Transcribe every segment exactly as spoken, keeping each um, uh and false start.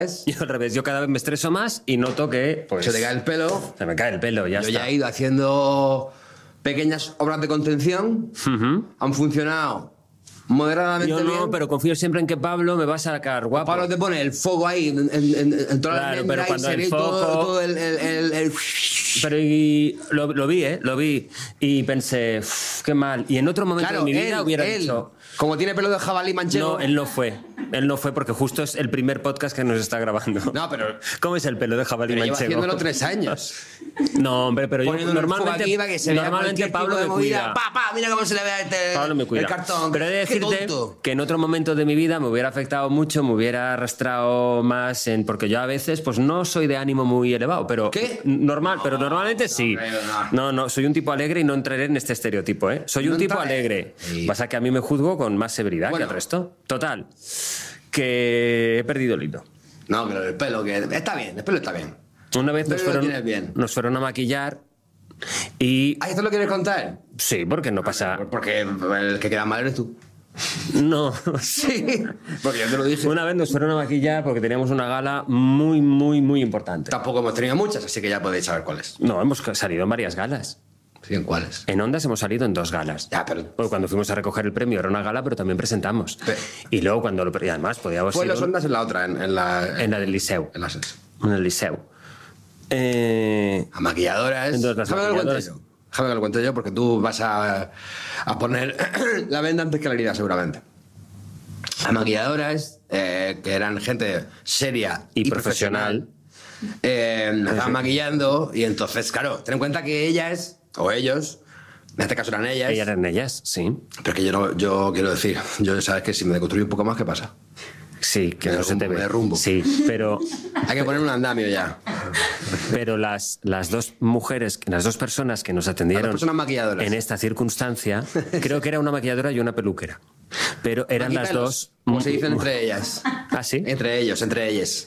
Yo al revés, yo cada vez me estreso más y noto que... Pues, se te cae el pelo. Se me cae el pelo, ya Yo está. ya he ido haciendo pequeñas obras de contención. Uh-huh. Han funcionado moderadamente Yo no, bien. pero confío siempre en que Pablo me va a sacar guapo. Pablo te pone el fuego ahí en, en, en, en toda Claro, la pero cuando y el se ve todo, foco- todo el, el, el, el- Pero y, lo, lo vi, ¿eh? Lo vi. Y pensé, "Uf, qué mal". Y en otro momento Claro, de mi vida él, hubiera él, dicho... como tiene pelo de jabalí manchego. No, él no fue. Él no fue porque justo es el primer podcast que nos está grabando. No, pero- ¿Cómo es el pelo de jabalí pero lleva manchego? haciéndolo tres años. No, hombre, pero yo Poniéndole el fuego normalmente, aquí para que se vea normalmente cualquier Pablo tipo de me movida. cuida. Pa, pa, mira cómo se le ve este, Pablo me cuida. el cartón. Pero he de Qué decirte tonto. que en otro momento de mi vida me hubiera afectado mucho, me hubiera arrastrado más en... Porque yo a veces pues no soy de ánimo muy elevado, pero... ¿Qué? Normal, pero normalmente sí. no, No, no, soy un tipo alegre y no entraré en este estereotipo, ¿eh? Soy un No tipo entraré. alegre. Sí. Pasa que a mí me juzgo con más severidad Bueno. que al resto. Total. Que he perdido el hilo. No, pero el pelo, que está bien, el pelo está bien. Una vez nos Pero lo fueron, tienes bien. nos fueron a maquillar y... Ah, ¿esto lo quieres contar? Sí, porque no pasa... Porque el que queda mal eres tú. No, Sí, porque yo te lo dije. Una vez nos fueron a maquillar porque teníamos una gala muy, muy, muy importante. Tampoco hemos tenido muchas, así que ya podéis saber cuáles. No, hemos salido en varias galas. Sí, ¿en cuáles? En Ondas hemos salido en dos galas. Ya, pero- Porque cuando fuimos a recoger el premio era una gala, pero también presentamos. Pe- Y luego cuando lo... Y además podíamos Fue ir en las ondas en la otra, en, en la... en la del Liceu. En las... En el Liceu. Eh... A maquilladoras. Entonces, las Déjame que lo cuente maquilladoras- yo. Déjame que lo cuente yo, porque tú vas a, a poner la venda antes que la herida, seguramente. A maquilladoras, eh, que eran gente seria Y y, profesional. profesional, eh, me estaban maquillando y entonces, claro, ten en cuenta que ellas, o ellos, en este caso eran ellas, Ellas eran ellas, sí. pero que yo, no, yo quiero decir, yo sabes que si me deconstruyo un poco más, ¿qué pasa? Sí, que Me no se te derrumbo, ve. me derrumbo. Sí, pero... Hay que poner un andamio ya. Pero las, las dos mujeres, las dos personas que nos atendieron Las dos personas maquilladoras. en esta circunstancia, creo que era una maquilladora y una peluquera. Pero eran las Maquipelos, dos... como se dicen entre ellas. ¿Ah, sí? Entre ellos, entre ellas.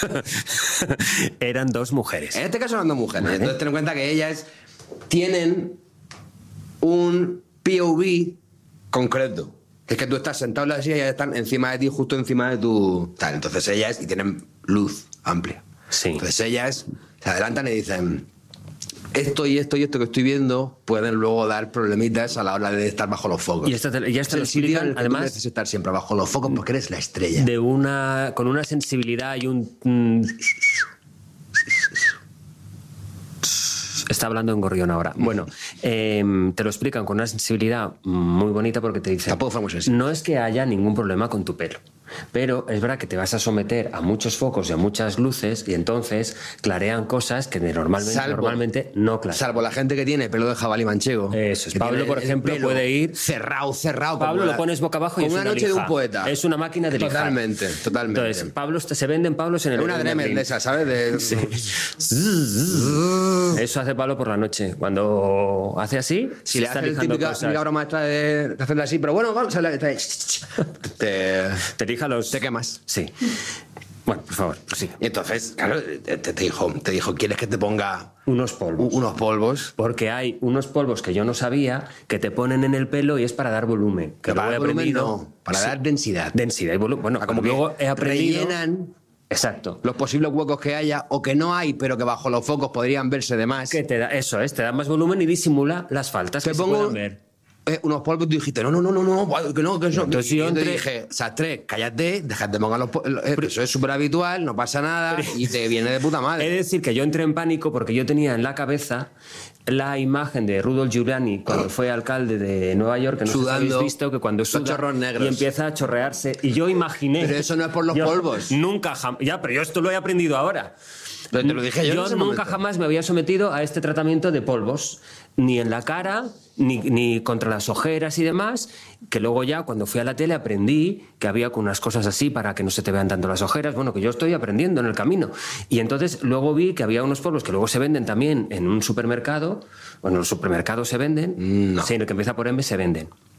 Eran dos mujeres. En este caso eran dos mujeres. Entonces ten en cuenta que ellas tienen un P O V concreto. Que es que tú estás sentado en la silla y ellas están encima de ti, justo encima de tu... Tal. Entonces ellas, y tienen luz amplia. Sí. Entonces ellas se adelantan y dicen... Esto y esto y esto que estoy viendo pueden luego dar problemitas a la hora de estar bajo los focos. Y esto te- y esto Es lo el sitio en explican, el que además- tú mereces estar siempre bajo los focos porque eres la estrella. De una, con una sensibilidad y un... mm, Está hablando en gorrión ahora. Bueno, eh, te lo explican con una sensibilidad muy bonita porque te dicen... Tampoco fue muy sensible. No es que haya ningún problema con tu pelo, pero es verdad que te vas a someter a muchos focos y a muchas luces y entonces clarean cosas que de normalmente, Salvo- normalmente no clarean. Salvo la gente que tiene pelo de jabalí manchego. Eso es. que Pablo, tiene por el ejemplo, pelo puede ir- cerrado, cerrado. Pablo como lo la- pones boca abajo y como es una una noche de lija. un poeta. Es una máquina de lijar. Totalmente, totalmente. Entonces, Pablos, se venden Pablos en el... Es una Dremel de esa, ¿sabes? De... Eso hace Pablo por la noche. Cuando hace así, Si se le está haces el lijando típico, cosas. típica obra maestra de, de hacerlo así, pero bueno, vamos a hablar. Te, te, Te lija los... te quemas. Sí. Bueno, por favor, sí. Y entonces, claro, te, te dijo, te dijo, ¿quieres que te ponga Unos u- polvos. unos polvos? Porque hay unos polvos que yo no sabía que te ponen en el pelo y es para dar volumen. Que Para luego he dar volumen, aprendido- no, para Sí. dar densidad. Densidad y volumen. Bueno, Ah, como como que luego he aprendido... rellenan Exacto. los posibles huecos que haya o que no hay, pero que bajo los focos podrían verse de más. Que te da, eso es, te da más volumen y disimula las faltas Te que pongo se pueden ver. eh, unos polvos y tú dijiste, no, no, no, no, no, que no, que eso. Entonces y yo yo te entré- dije, Sastre, cállate, déjate de pongan los polvos. Eso es súper habitual, no pasa nada y te viene de puta He madre. de decir que yo entré en pánico porque yo tenía en la cabeza la imagen de Rudolf Giuliani cuando fue alcalde de Nueva York, que no sé si Sudando, habéis visto, que cuando los suda chorros negros. y empieza a chorrearse. Y yo imaginé... Pero eso no es por los Yo polvos. Nunca jamás... Ya, pero yo esto lo he aprendido ahora. Pero te lo dije yo en ese nunca momento. jamás me había sometido a este tratamiento de polvos, ni en la cara, ni, ni contra las ojeras y demás, que luego ya cuando fui a la tele aprendí que había unas cosas así para que no se te vean tanto las ojeras, bueno, que yo estoy aprendiendo en el camino. Y entonces luego vi que había unos polvos que luego se venden también en un supermercado, bueno, en los supermercados se venden, No. sí, en el que empieza por M se venden.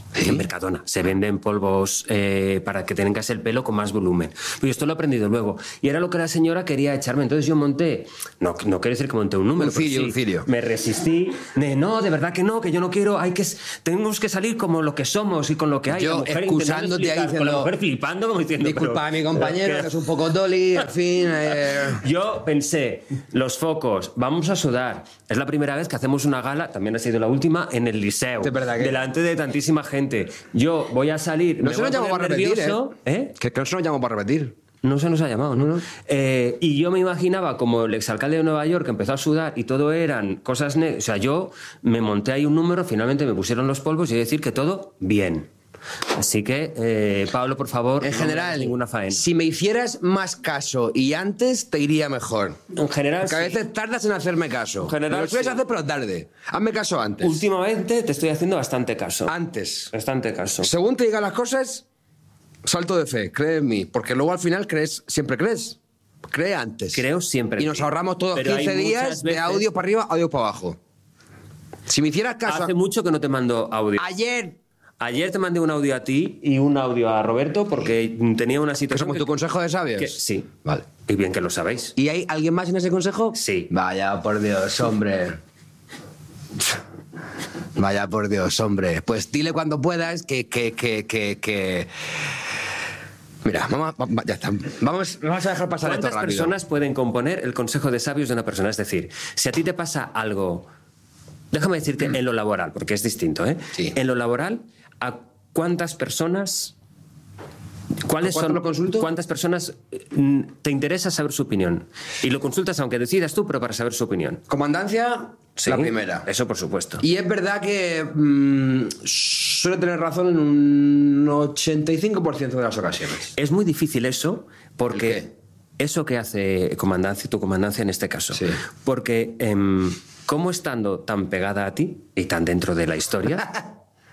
¿Sí? En Mercadona. Se venden polvos eh, para que tengas el pelo con más volumen. Pero esto lo he aprendido luego. Y era lo que la señora quería echarme. Entonces yo monté, no, no quiero decir que monté un número, Un cirio, pero sí, un cirio. me resistí. De, no, de verdad que no, que yo no quiero. Hay que, tenemos que salir como lo que somos y con lo que hay. Yo La mujer excusándote intentando ahí explicar, con la diciendo, mujer flipando como diciendo... Disculpa pero- a mi compañero, pero- que es un poco dolly, al fin... eh, Yo pensé, los focos, vamos a sudar. Es la primera vez que hacemos una gala, también ha sido la última, en el Liceo. Es verdad que- delante de tantísima gente. Yo voy a salir, No me se voy nos a llamó poner para repetir, nervioso, ¿eh? ¿eh? Que, que no se nos llamó para repetir. No se nos ha llamado, ¿no? Eh, y yo me imaginaba como el exalcalde de Nueva York que empezó a sudar y todo eran cosas negras. O sea, yo me monté ahí un número, finalmente me pusieron los polvos y he de decir que todo bien. Así que, eh, Pablo, por favor, En no me hagas general, ninguna faena. si me hicieras más caso y antes, te iría mejor. En general, Porque a sí. veces tardas en hacerme caso. En general, Me lo sueles sí. hacer, pero tarde. Hazme caso antes. Últimamente te estoy haciendo bastante caso. Antes. Bastante caso. Según te digan las cosas, salto de fe, cree en mí. Porque luego al final crees, siempre crees. Cree antes. Creo siempre Y en nos ti. ahorramos todos Pero hay quince días muchas de veces- audio para arriba, audio para abajo. Si me hicieras caso... Hace mucho que no te mando audio. Ayer, Ayer te mandé un audio a ti y un audio a Roberto porque tenía una que situación... somos que- tu consejo de sabios. que- sí. Vale. Y bien que lo sabéis. ¿Y hay alguien más en ese consejo? Sí. Vaya por Dios, hombre. Vaya por Dios, hombre. Pues dile cuando puedas que, que, que, que, que... Mira, vamos, a- va- ya está. Vamos, vamos a dejar pasar esto ¿Cuántas rápido. personas pueden componer el consejo de sabios de una persona? Es decir, si a ti te pasa algo... Déjame decirte en lo laboral, porque es distinto, ¿eh? Sí. En lo laboral, ¿a cuántas personas... ¿Cuáles ¿Cuánto son, lo consulto? ¿Cuántas personas mm, te interesa saber su opinión? Y lo consultas aunque decidas tú, pero para saber su opinión. Comandancia, Sí, la primera. Eso por supuesto. Y es verdad que mm, suele tener razón en un ochenta y cinco por ciento de las ocasiones. Es muy difícil eso, ¿El porque qué? eso que hace comandancia, tu comandancia en este caso. Sí. Porque em, como estando tan pegada a ti y tan dentro de la historia,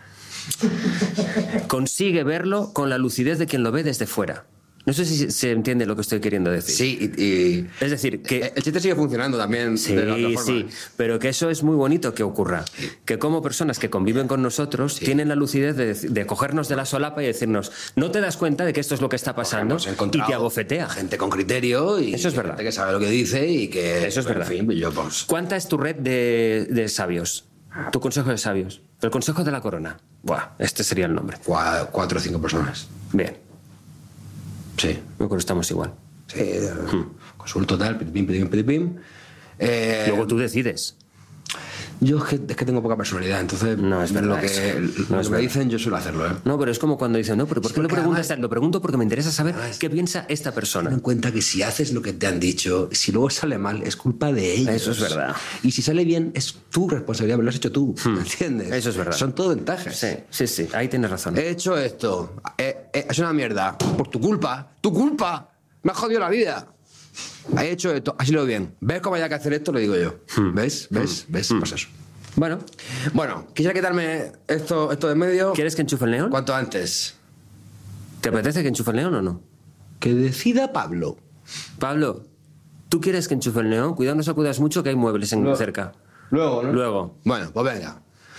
consigue verlo con la lucidez de quien lo ve desde fuera. No sé si se entiende lo que estoy queriendo decir. Sí, y, y- Es decir, que... el chiste sigue funcionando también Sí, de la otra forma. sí, pero que eso es muy bonito que ocurra. Que como personas que conviven con nosotros tienen la lucidez de, de cogernos de la solapa y decirnos, no te das cuenta de que esto es lo que está pasando Hemos y encontrado te abofetea. gente con criterio y Eso es gente verdad. que sabe lo que dice y que... Eso es en verdad. fin, yo pues... ¿Cuánta es tu red de, de sabios? Tu consejo de sabios. El consejo de la corona. Buah, este sería el nombre. cua- Cuatro o cinco personas. Bien, Sí. yo creo que estamos igual. Sí. Consulto tal, pim, pim, pim, pim. Eh, Luego tú decides. Yo es que, es que tengo poca personalidad, entonces No, es verdad lo que, eso. lo No que es me verdad. dicen yo suelo hacerlo. ¿eh? No, pero es como cuando dicen, no, pero ¿por qué lo porque preguntas? además- Lo pregunto porque me interesa saber qué piensa esta Ten persona. en cuenta que si haces lo que te han dicho, si luego sale mal, es culpa de ellos. Eso es verdad. Y si sale bien, es tu responsabilidad, lo has hecho tú, ¿me entiendes? Eso es verdad. Son todo ventajas. Sí, sí, sí, ahí tienes razón. He hecho esto, eh, eh, es una mierda, por tu culpa, tu culpa, me has jodido la vida. He hecho esto, así lo veo bien. ¿Ves cómo hay que hacer esto? Lo digo yo. ¿Ves? ¿Ves? ¿Ves? Pues eso. Bueno, Bueno, quisiera quitarme esto, esto de en medio. ¿quieres que enchufe el león? Cuanto antes. ¿Te apetece que enchufe el león o no? Que decida Pablo. Pablo, ¿tú quieres que enchufe el león? Cuidado, no sacudas mucho que hay muebles en Luego. cerca. Luego, ¿no? Luego. Bueno, pues venga.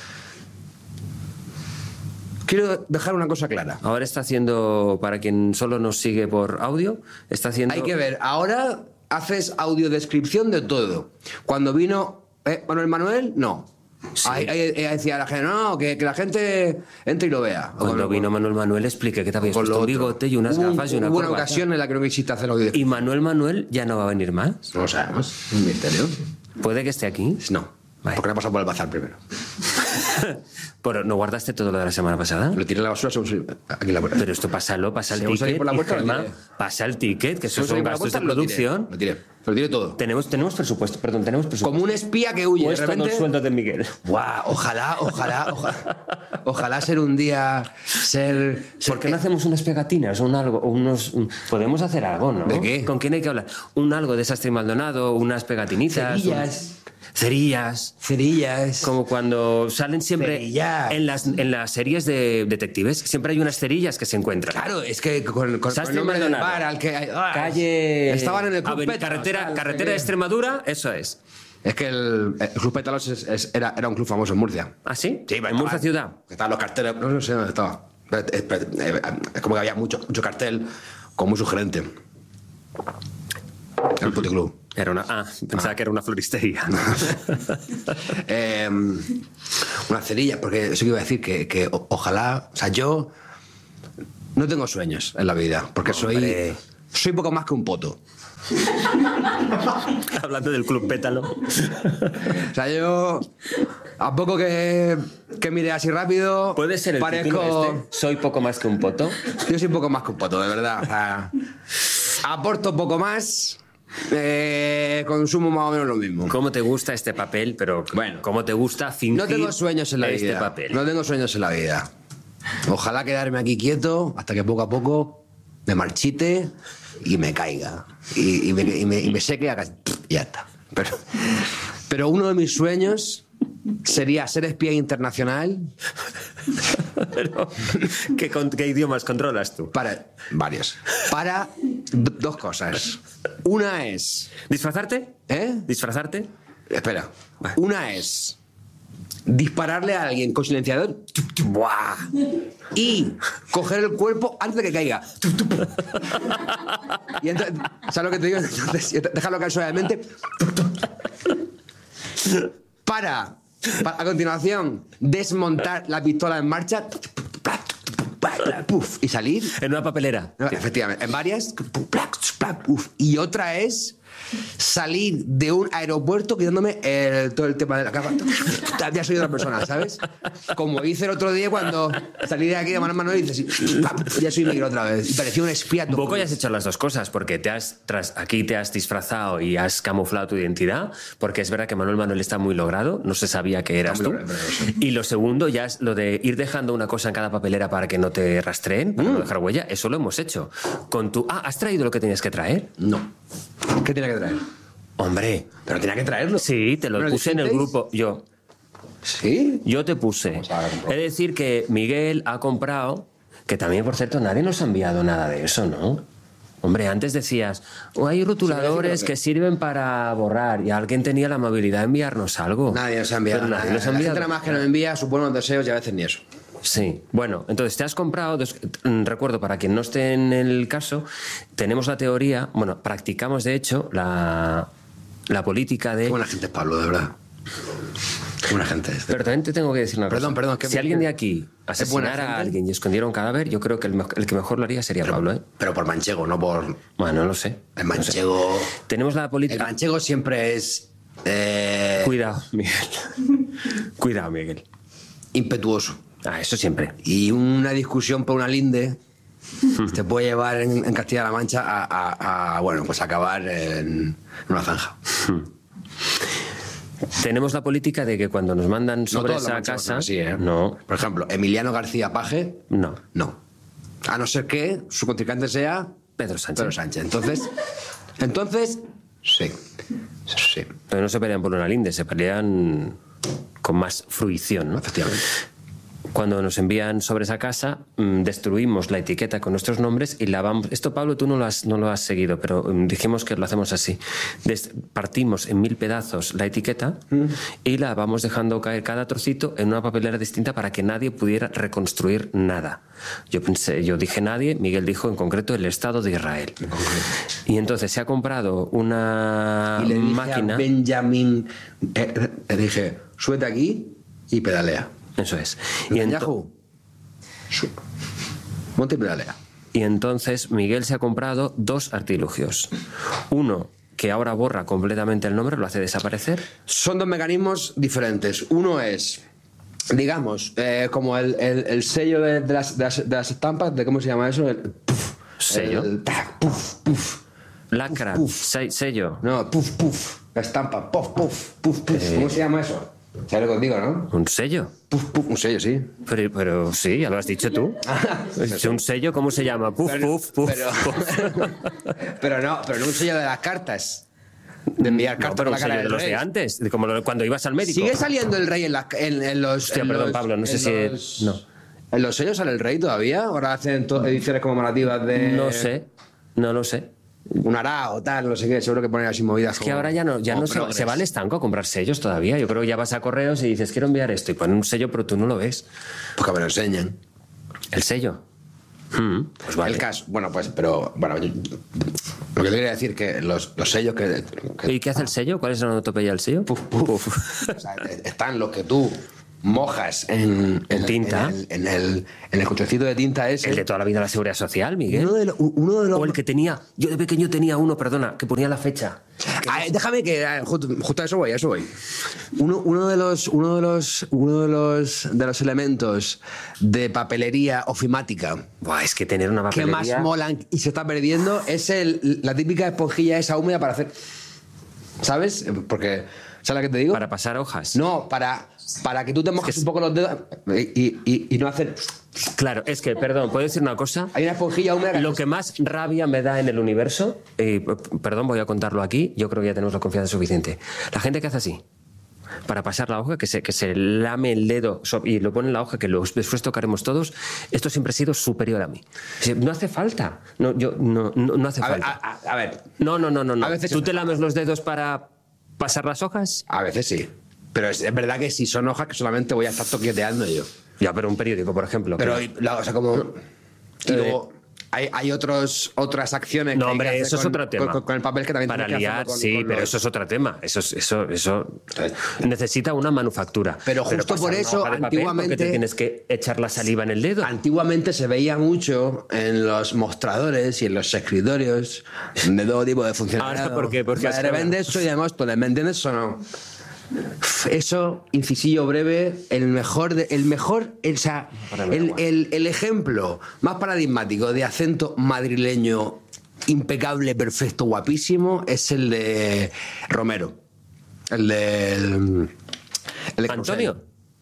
Quiero dejar una cosa clara. Ahora está haciendo, para quien solo nos sigue por audio, está haciendo... Hay que ver, ahora haces audiodescripción de todo. Cuando vino eh, Manuel Manuel, no. Sí. Ahí, ahí- ahí decía la gente, no, que, que la gente entre y lo vea. O Cuando con- vino Manuel Manuel, explique que te habías con lo puesto un otro. bigote y unas Hubo un- gafas y una Hubo una corbata. ocasión en la que no quisiste hacer audiodescripción. ¿Y Manuel Manuel ya no va a venir más? No lo sabemos, es un misterio. ¿Puede que esté aquí? No, Vale. porque le ha pasado por el bazar primero. Pero ¿no guardaste todo lo de la semana pasada? Lo tiré en la basura, según se- aquí en la puerta. Pero esto pásalo, pasa el Según salí ticket, por la y puerta, lo Gemma, tiré. pasa el ticket, que esos Según salí son por la gastos de puerta, lo tiré, producción. Lo tiré, lo tiré todo. Tenemos, tenemos presupuesto, perdón, tenemos presupuesto. Como un espía que huye. Puesto de repente... los sueldos de Miguel. Guau, ojalá, ojalá, ojalá, ojalá ser un día ser. ser- ¿Por qué no hacemos unas pegatinas o un algo, o unos, un- podemos hacer algo, ¿no? ¿De qué? ¿Con quién hay que hablar? Un algo de Sastre y Maldonado, unas pegatinitas. Cerillas. un- Cerillas. cerillas? Como cuando salen siempre Cerillas. en las, en las series de detectives, siempre hay unas cerillas que se encuentran. Claro, es que con, con, con Sastre el y nombre del Maldonado. bar al que. ah, Calle. Estaban en el club Aven- Petras, carretera tal, no sé carretera qué. de Extremadura, eso es. Es que el, el Club Pétalos es- es- era, era un club famoso en Murcia. ¿Ah, sí? Sí, ¿En Murcia ciudad? Que estaban los carteles, no sé dónde estaba. Pero Es, es- es como que había mucho, mucho cartel, como muy sugerente. Era un puticlub. Era una... Ah, pensaba que era una floristería. Eh, una cerilla, porque eso que iba a decir, que, que o- ojalá, o sea, yo no tengo sueños en la vida, porque soy, Hombre. soy poco más que un poto. Hablando del Club Pétalo. O sea, yo, a poco que, que mire así rápido, ¿Puede ser el parezco... título este? Soy poco más que un poto. Yo soy poco más que un poto, de verdad. O sea, aporto poco más, eh, consumo más o menos lo mismo. ¿Cómo te gusta este papel? Pero Bueno. ¿cómo te gusta fingir No tengo sueños en la este vida. papel? No tengo sueños en la vida. Ojalá quedarme aquí quieto hasta que poco a poco me marchite y me caiga. Y, y me, y me- y me seque y haga- y ya está. Pero, pero uno de mis sueños sería ser espía internacional Pero, ¿qué, con- qué idiomas controlas tú? para... Varios. Para d- dos cosas. Una es... ¿Disfrazarte? ¿Eh? ¿Disfrazarte? Espera. Una es dispararle a alguien con silenciador ¡Buah! y coger el cuerpo antes de que caiga. Y entonces, ¿sabes lo que te digo? Entonces, déjalo caer suavemente. Para, para, a continuación, desmontar la pistola en marcha. Puf, y salir. En una papelera. No, efectivamente, en varias. Uf. Y otra es salir de un aeropuerto quitándome el- todo el tema de la capa. Ya soy otra persona, ¿sabes? Como hice el otro día cuando salí de aquí de mano en mano y dices, ya soy negro otra vez. Y parecía un espía. Un poco ya has hecho las dos cosas, porque te has tras, aquí te has disfrazado y has camuflado tu identidad, porque es verdad que Manuel Manuel está muy logrado, no se sabía que eras muy tú. logrado, pero sí. Y lo segundo, ya es lo de ir dejando una cosa en cada papelera para que no te rastreen, para no dejar huella, eso lo hemos hecho. Con tu... Ah, ¿has traído lo que tenías que traer? No. ¿Qué tenía que traer? Hombre, Pero tenía que traerlo. sí, te lo ¿Me lo puse en el dijisteis? grupo. Yo, ¿Sí? yo te puse. Vamos a ver un poco. Es decir, que Miguel ha comprado, que también, por cierto, nadie nos ha enviado nada de eso, ¿no? Hombre, antes decías, "Oh, hay rotuladores Sí, que sirven para borrar", y alguien tenía la amabilidad de enviarnos algo. Nadie nos ha enviado. Pero nadie nos ha La enviado. gente nada más que nos envía sus buenos deseos y a veces ni eso. Sí, bueno, entonces te has comprado, dos- mm, recuerdo, para quien no esté en el caso, tenemos la teoría, bueno, practicamos de hecho la, la política de... Qué buena gente es Pablo, de verdad. Qué buena gente es. Pero también te tengo que decir una Perdón, cosa. perdón, que- si alguien de aquí ¿Es buena asesinara gente? a alguien y escondiera un cadáver, yo creo que el, me- el que mejor lo haría sería Pablo, ¿eh? Pero por manchego, no por... Bueno, no lo sé. El No sé. manchego... Tenemos la El política... manchego siempre es... eh, Cuidado, Miguel. Cuidado, Miguel. impetuoso. Ah, eso siempre. Y una discusión por una linde te puede llevar en, en Castilla-La Mancha a, a- a, bueno, pues acabar en una zanja. Tenemos la política de que cuando nos mandan No sobre todos los esa manchegos casa... son así, ¿eh? No, Por ejemplo, Emiliano García Paje, no. no. A no ser que su contrincante sea Pedro Sánchez. Pedro Sánchez. Entonces, entonces, sí. Sí, Pero no se pelean por una linde, se pelean con más fruición, ¿no? efectivamente. Cuando nos envían sobre esa casa, mm, destruimos la etiqueta con nuestros nombres y la vamos... Esto, Pablo, tú no lo has, no lo has seguido, pero mm, dijimos que lo hacemos así. Des- partimos en mil pedazos la etiqueta y la vamos dejando caer cada trocito en una papelera distinta para que nadie pudiera reconstruir nada. Yo pensé, yo dije nadie, Miguel dijo en concreto el Estado de Israel. Y entonces se ha comprado una Y le dije máquina... a Benjamin, eh, le dije, súbete aquí y pedalea. Eso es. Y, ento- Netanyahu, su- monte y pedalea. y entonces Miguel se ha comprado dos artilugios. Uno que ahora borra completamente el nombre, lo hace desaparecer. Son dos mecanismos diferentes. Uno es, digamos, eh, como el, el- el sello de, de las, de, las, de las estampas, de cómo se llama eso, el puf, ¿Sello? el tac, puf, puf. Lacra, Puf. se- sello. No, puf, puf, la estampa, puf, puf, puf, puf. Eh. ¿Cómo se llama eso? ¿Sabes lo que os digo, no? ¿Un sello? Puf, puf, un sello, sí. Pero, pero sí, ya lo has dicho tú. ¿Es un sello? ¿Cómo se llama? Puf, Pero- puf, puf. pero, puf. pero no, pero no un sello de las cartas. De enviar No, cartas pero con un la cara sello de del los rey. de antes, de como lo- cuando ibas al médico. ¿Sigue saliendo el rey en, las- en- en los. Hostia, en perdón, los- Pablo, no sé en si- los- no. ¿En los sellos sale el rey todavía? ¿Ahora hacen to- ediciones conmemorativas de.? No sé, no lo sé. un arao, tal, no sé qué, seguro que ponen así movidas. Es que ahora ya no, ya no se, se va al estanco a comprar sellos todavía. Yo creo que ya vas a correos y dices, quiero enviar esto, y ponen un sello, pero tú no lo ves. Pues que me lo enseñen. ¿El sello? Hmm, pues vale. El caso, bueno, pues, pero, bueno, yo- lo que te quería decir que los, los sellos que, que- ¿Y qué hace el sello? ¿Cuál es la onomatopeya del sello? Puf, puf. O sea, están los que tú mojas en, En tinta. En el, en el, en el cochecito de tinta ese. El de toda la vida de la Seguridad Social, Miguel. Uno de, lo- uno de los. O el que tenía... Yo de pequeño tenía uno, perdona, que ponía la fecha. Ah, déjame que ah, justo, justo a eso voy, a eso voy. Uno, uno de los, uno de los, uno de los, de los elementos de papelería ofimática Buah, es que tener una que papelería... más molan y se está perdiendo es el, la típica esponjilla esa húmeda para hacer, ¿sabes? Porque, ¿sabes lo que te digo? Para pasar hojas. No, para, para que tú te mojes un poco los dedos y, y, y no hacer. Claro, es que, perdón, ¿puedo decir una cosa? Hay una esponjilla húmeda que Lo que más rabia me da en el universo, eh, p- perdón, voy a contarlo aquí, yo creo que ya tenemos la confianza suficiente. La gente que hace así, para pasar la hoja, que se, que se lame el dedo so- y lo pone en la hoja, que lo- después tocaremos todos, esto siempre ha sido superior a mí. O sea, no hace falta, no, yo, no, no, no hace A ver, falta. a, a- a ver, No, no, no, no. no. a veces- ¿Tú te lames los dedos para pasar las hojas? a veces sí. Pero es, es verdad que si son hojas que solamente voy a estar toqueteando yo. Ya, pero un periódico, por ejemplo. Pero, que- la- o sea, como. Y Eh, luego hay, hay otros, otras acciones No, que hay que hombre, hacer eso es con, otro tema. Con, con- con el papel que también Para tienes que liar, hacerlo con- sí, con pero los- eso es otro tema. Eso, es- eso, eso necesita una manufactura. Pero justo pasar por una eso, hoja de papel, antiguamente- porque te tienes que echar la saliva en el dedo. Antiguamente se veía mucho en los mostradores y en los escritorios de todo tipo de funcionariado. Ahora, ¿por qué? Porque de repente soy de Móstoles, ¿me entiendes o no? Eso, incisillo breve, el mejor, de- el mejor, el, o sea, el, el- el ejemplo más paradigmático de acento madrileño impecable, perfecto, guapísimo, es el de Romero. El de... El, de Antonio.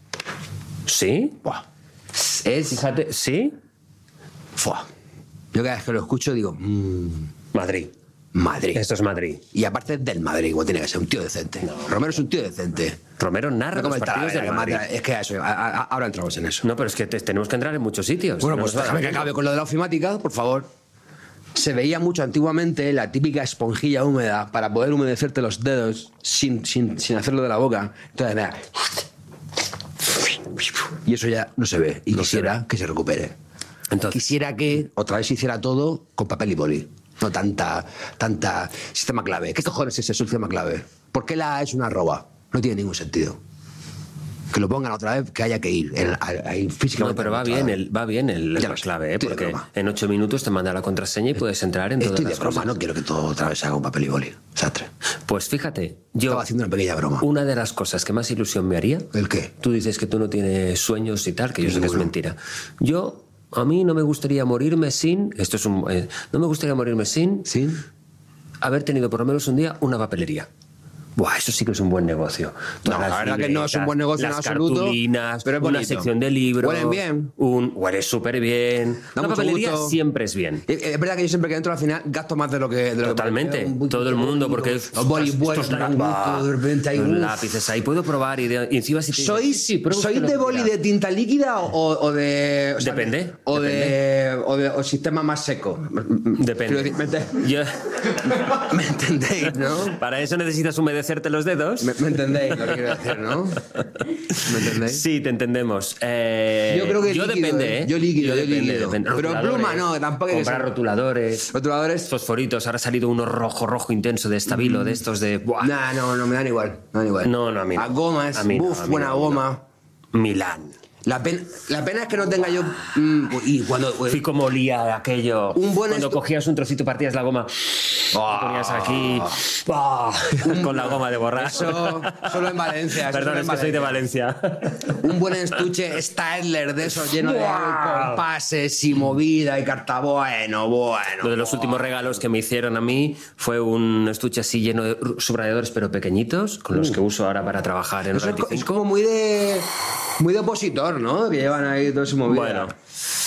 ¿Sí? Buah. Es... Fíjate, ¿sí? Fua. Yo cada vez que lo escucho digo, mmm, Madrid. Madrid. Esto es Madrid. Y aparte del Madrid, como tiene que ser un tío decente. Romero es un tío decente. Romero narra No como los el partidos Talavera, del que Madrid. mata- es que eso, a- a- ahora entramos en eso. No, pero es que te- tenemos que entrar en muchos sitios. Bueno, No pues nos va a déjame que dar acabe tiempo. con lo de la ofimática, por favor. Se veía mucho antiguamente la típica esponjilla húmeda para poder humedecerte los dedos sin, sin, sin hacerlo de la boca. Entonces, mira. Y eso ya no se ve. Y No se quisiera que se recupere. Entonces, Quisiera que otra vez se hiciera todo con papel y boli. No tanta, tanta sistema clave. ¿Qué cojones es ese sistema clave? ¿Por qué la A es una arroba? No tiene ningún sentido. Que lo pongan otra vez, que haya que ir. En- a- a ir físicamente. no, pero va al otro bien lado. el, va bien el, Ya la lo sé, clave, ¿eh? estoy de Porque broma. en ocho minutos te manda la contraseña y puedes entrar en todas Estoy de las broma, cosas. no quiero que todo otra vez se haga con papel y boli. Sastre. Pues fíjate, yo... Estaba haciendo una pequeña broma. Una de las cosas que más ilusión me haría... ¿El qué? Tú dices que tú no tienes sueños y tal, que yo sé que es Ninguno. mentira. Yo, a mí no me gustaría morirme sin... Esto es un... eh, no me gustaría morirme sin ¿Sí? haber tenido por lo menos un día una papelería. Buah, eso sí que es un buen negocio. Todas No, la las verdad que no es un buen negocio en las absoluto, cartulinas, pero es una bonito. sección de libros. Huelen bien. Un, huele súper bien. Da Una mucho papelería gusto. siempre es bien. Eh, Es verdad que yo siempre que entro al final gasto más de lo que. De lo Totalmente. que un Todo el mundo, porque es- los bolis estos buenos, lápices, dan gusto, de repente hay los un- lápices ahí. Puedo probar y, de- y encima si te dicen, ¿Sois, sí, sí, prueba ¿sois usted de lo que boli quiera. de tinta líquida o, o de. o sea, Depende, O, De, o de. O sistema más seco. Depende. Quiero decir, ¿me, ente- Yo- me entendéis, no? para eso necesitas humedecerte los dedos. ¿Me, me entendéis lo que quiero decir, no? ¿Me entendéis? Sí, te entendemos. Eh, Yo creo que yo líquido, depende, ¿eh? ¿eh? Yo líquido, yo depende, líquido. depende. Pero Rotuladores, pluma no, tampoco hay que comprar ser- rotuladores, Rotuladores. fosforitos. Ahora ha salido uno rojo, rojo intenso de estabilo, de estos de... ¡buah! Nah, no, no, me dan igual. Me dan igual. No, no, a mí no. A gomas, A mí no, buf, a mí buena no, a mí no. goma. Milán. La pena, la pena es que no tenga yo. mm, y cuando. Fui como olía aquello. Un buen Cuando estu- cogías un trocito y partías la goma. Ah. Lo ponías aquí. ¡Bah! Con la goma de borrar. Eso solo en Valencia. eso Perdón, solo es en que soy de Valencia. Un buen estuche Stadler de esos lleno de Buah. compases y movida y carta. Bueno, bueno. Uno de los últimos regalos que me hicieron a mí fue un estuche así lleno de subrayadores, pero pequeñitos, con los que uso ahora para trabajar en Eso es, Radio co- es cinco. como muy de. Muy de opositor, ¿no? Que llevan ahí todo ese movida. Bueno,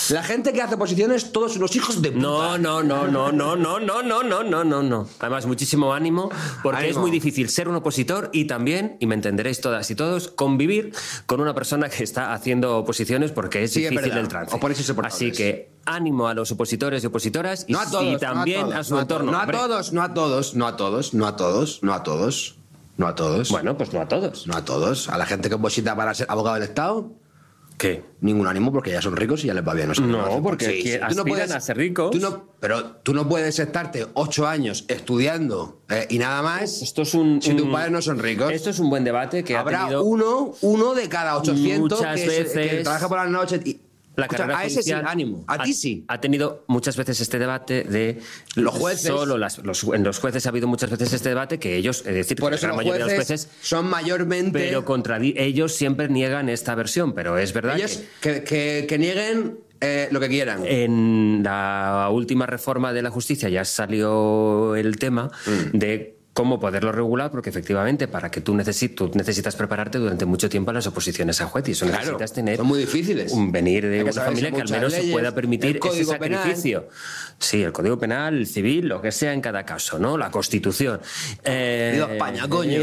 La gente que hace oposiciones, todos unos hijos de puta. No, no, no, no, no, no, no, no, no, no, no, no. Además, muchísimo ánimo, porque Ánimo. es muy difícil ser un opositor y también, y me entenderéis todas y todos, convivir con una persona que está haciendo oposiciones porque es Sí, es difícil verdad. el trance. O ponéis insoportables. Así que ánimo a los opositores y opositoras y, No a todos, y también no a, todos, a su no entorno. No a Hombre, todos, no a todos, no a todos, no a todos, no a todos, no a todos. Bueno, pues no a todos. No a todos. A la gente que oposita para ser abogado del Estado, ¿Qué? ningún ánimo porque ya son ricos y ya les va bien. No, sé qué No, hacen. porque Sí, que sí. Tú no aspiran puedes- a ser ricos. tú no- pero tú no puedes estarte ocho años estudiando eh, y nada más Esto es un, si tus un- padres no son ricos. Esto es un buen debate que Habrá ha tenido uno, uno de cada ochocientos muchas que, se- que veces trabaja por las noches. Y, la Escucha, carrera a ese sí, judicial. ánimo. A ha, ti sí. Ha tenido muchas veces este debate de Los jueces. Solo las, los, en los jueces ha habido muchas veces este debate que ellos, es decir, Por que eso la gran los mayoría de los jueces jueces, son mayormente... pero contra ellos siempre niegan esta versión, pero es verdad ellos que que, que- que nieguen eh, lo que quieran. en la última reforma de la justicia ya salió el tema Mm. de cómo poderlo regular, porque efectivamente para que tú, necesi- tú necesitas prepararte durante mucho tiempo a las oposiciones a juez y eso Claro, necesitas tener son muy difíciles. un venir de Hay que una saberse familia que al muchas menos se leyes, pueda permitir el Código ese Penal. sacrificio. Sí, el Código Penal, el civil, lo que sea en cada caso, ¿no? La Constitución. Eh, Viva España, coño.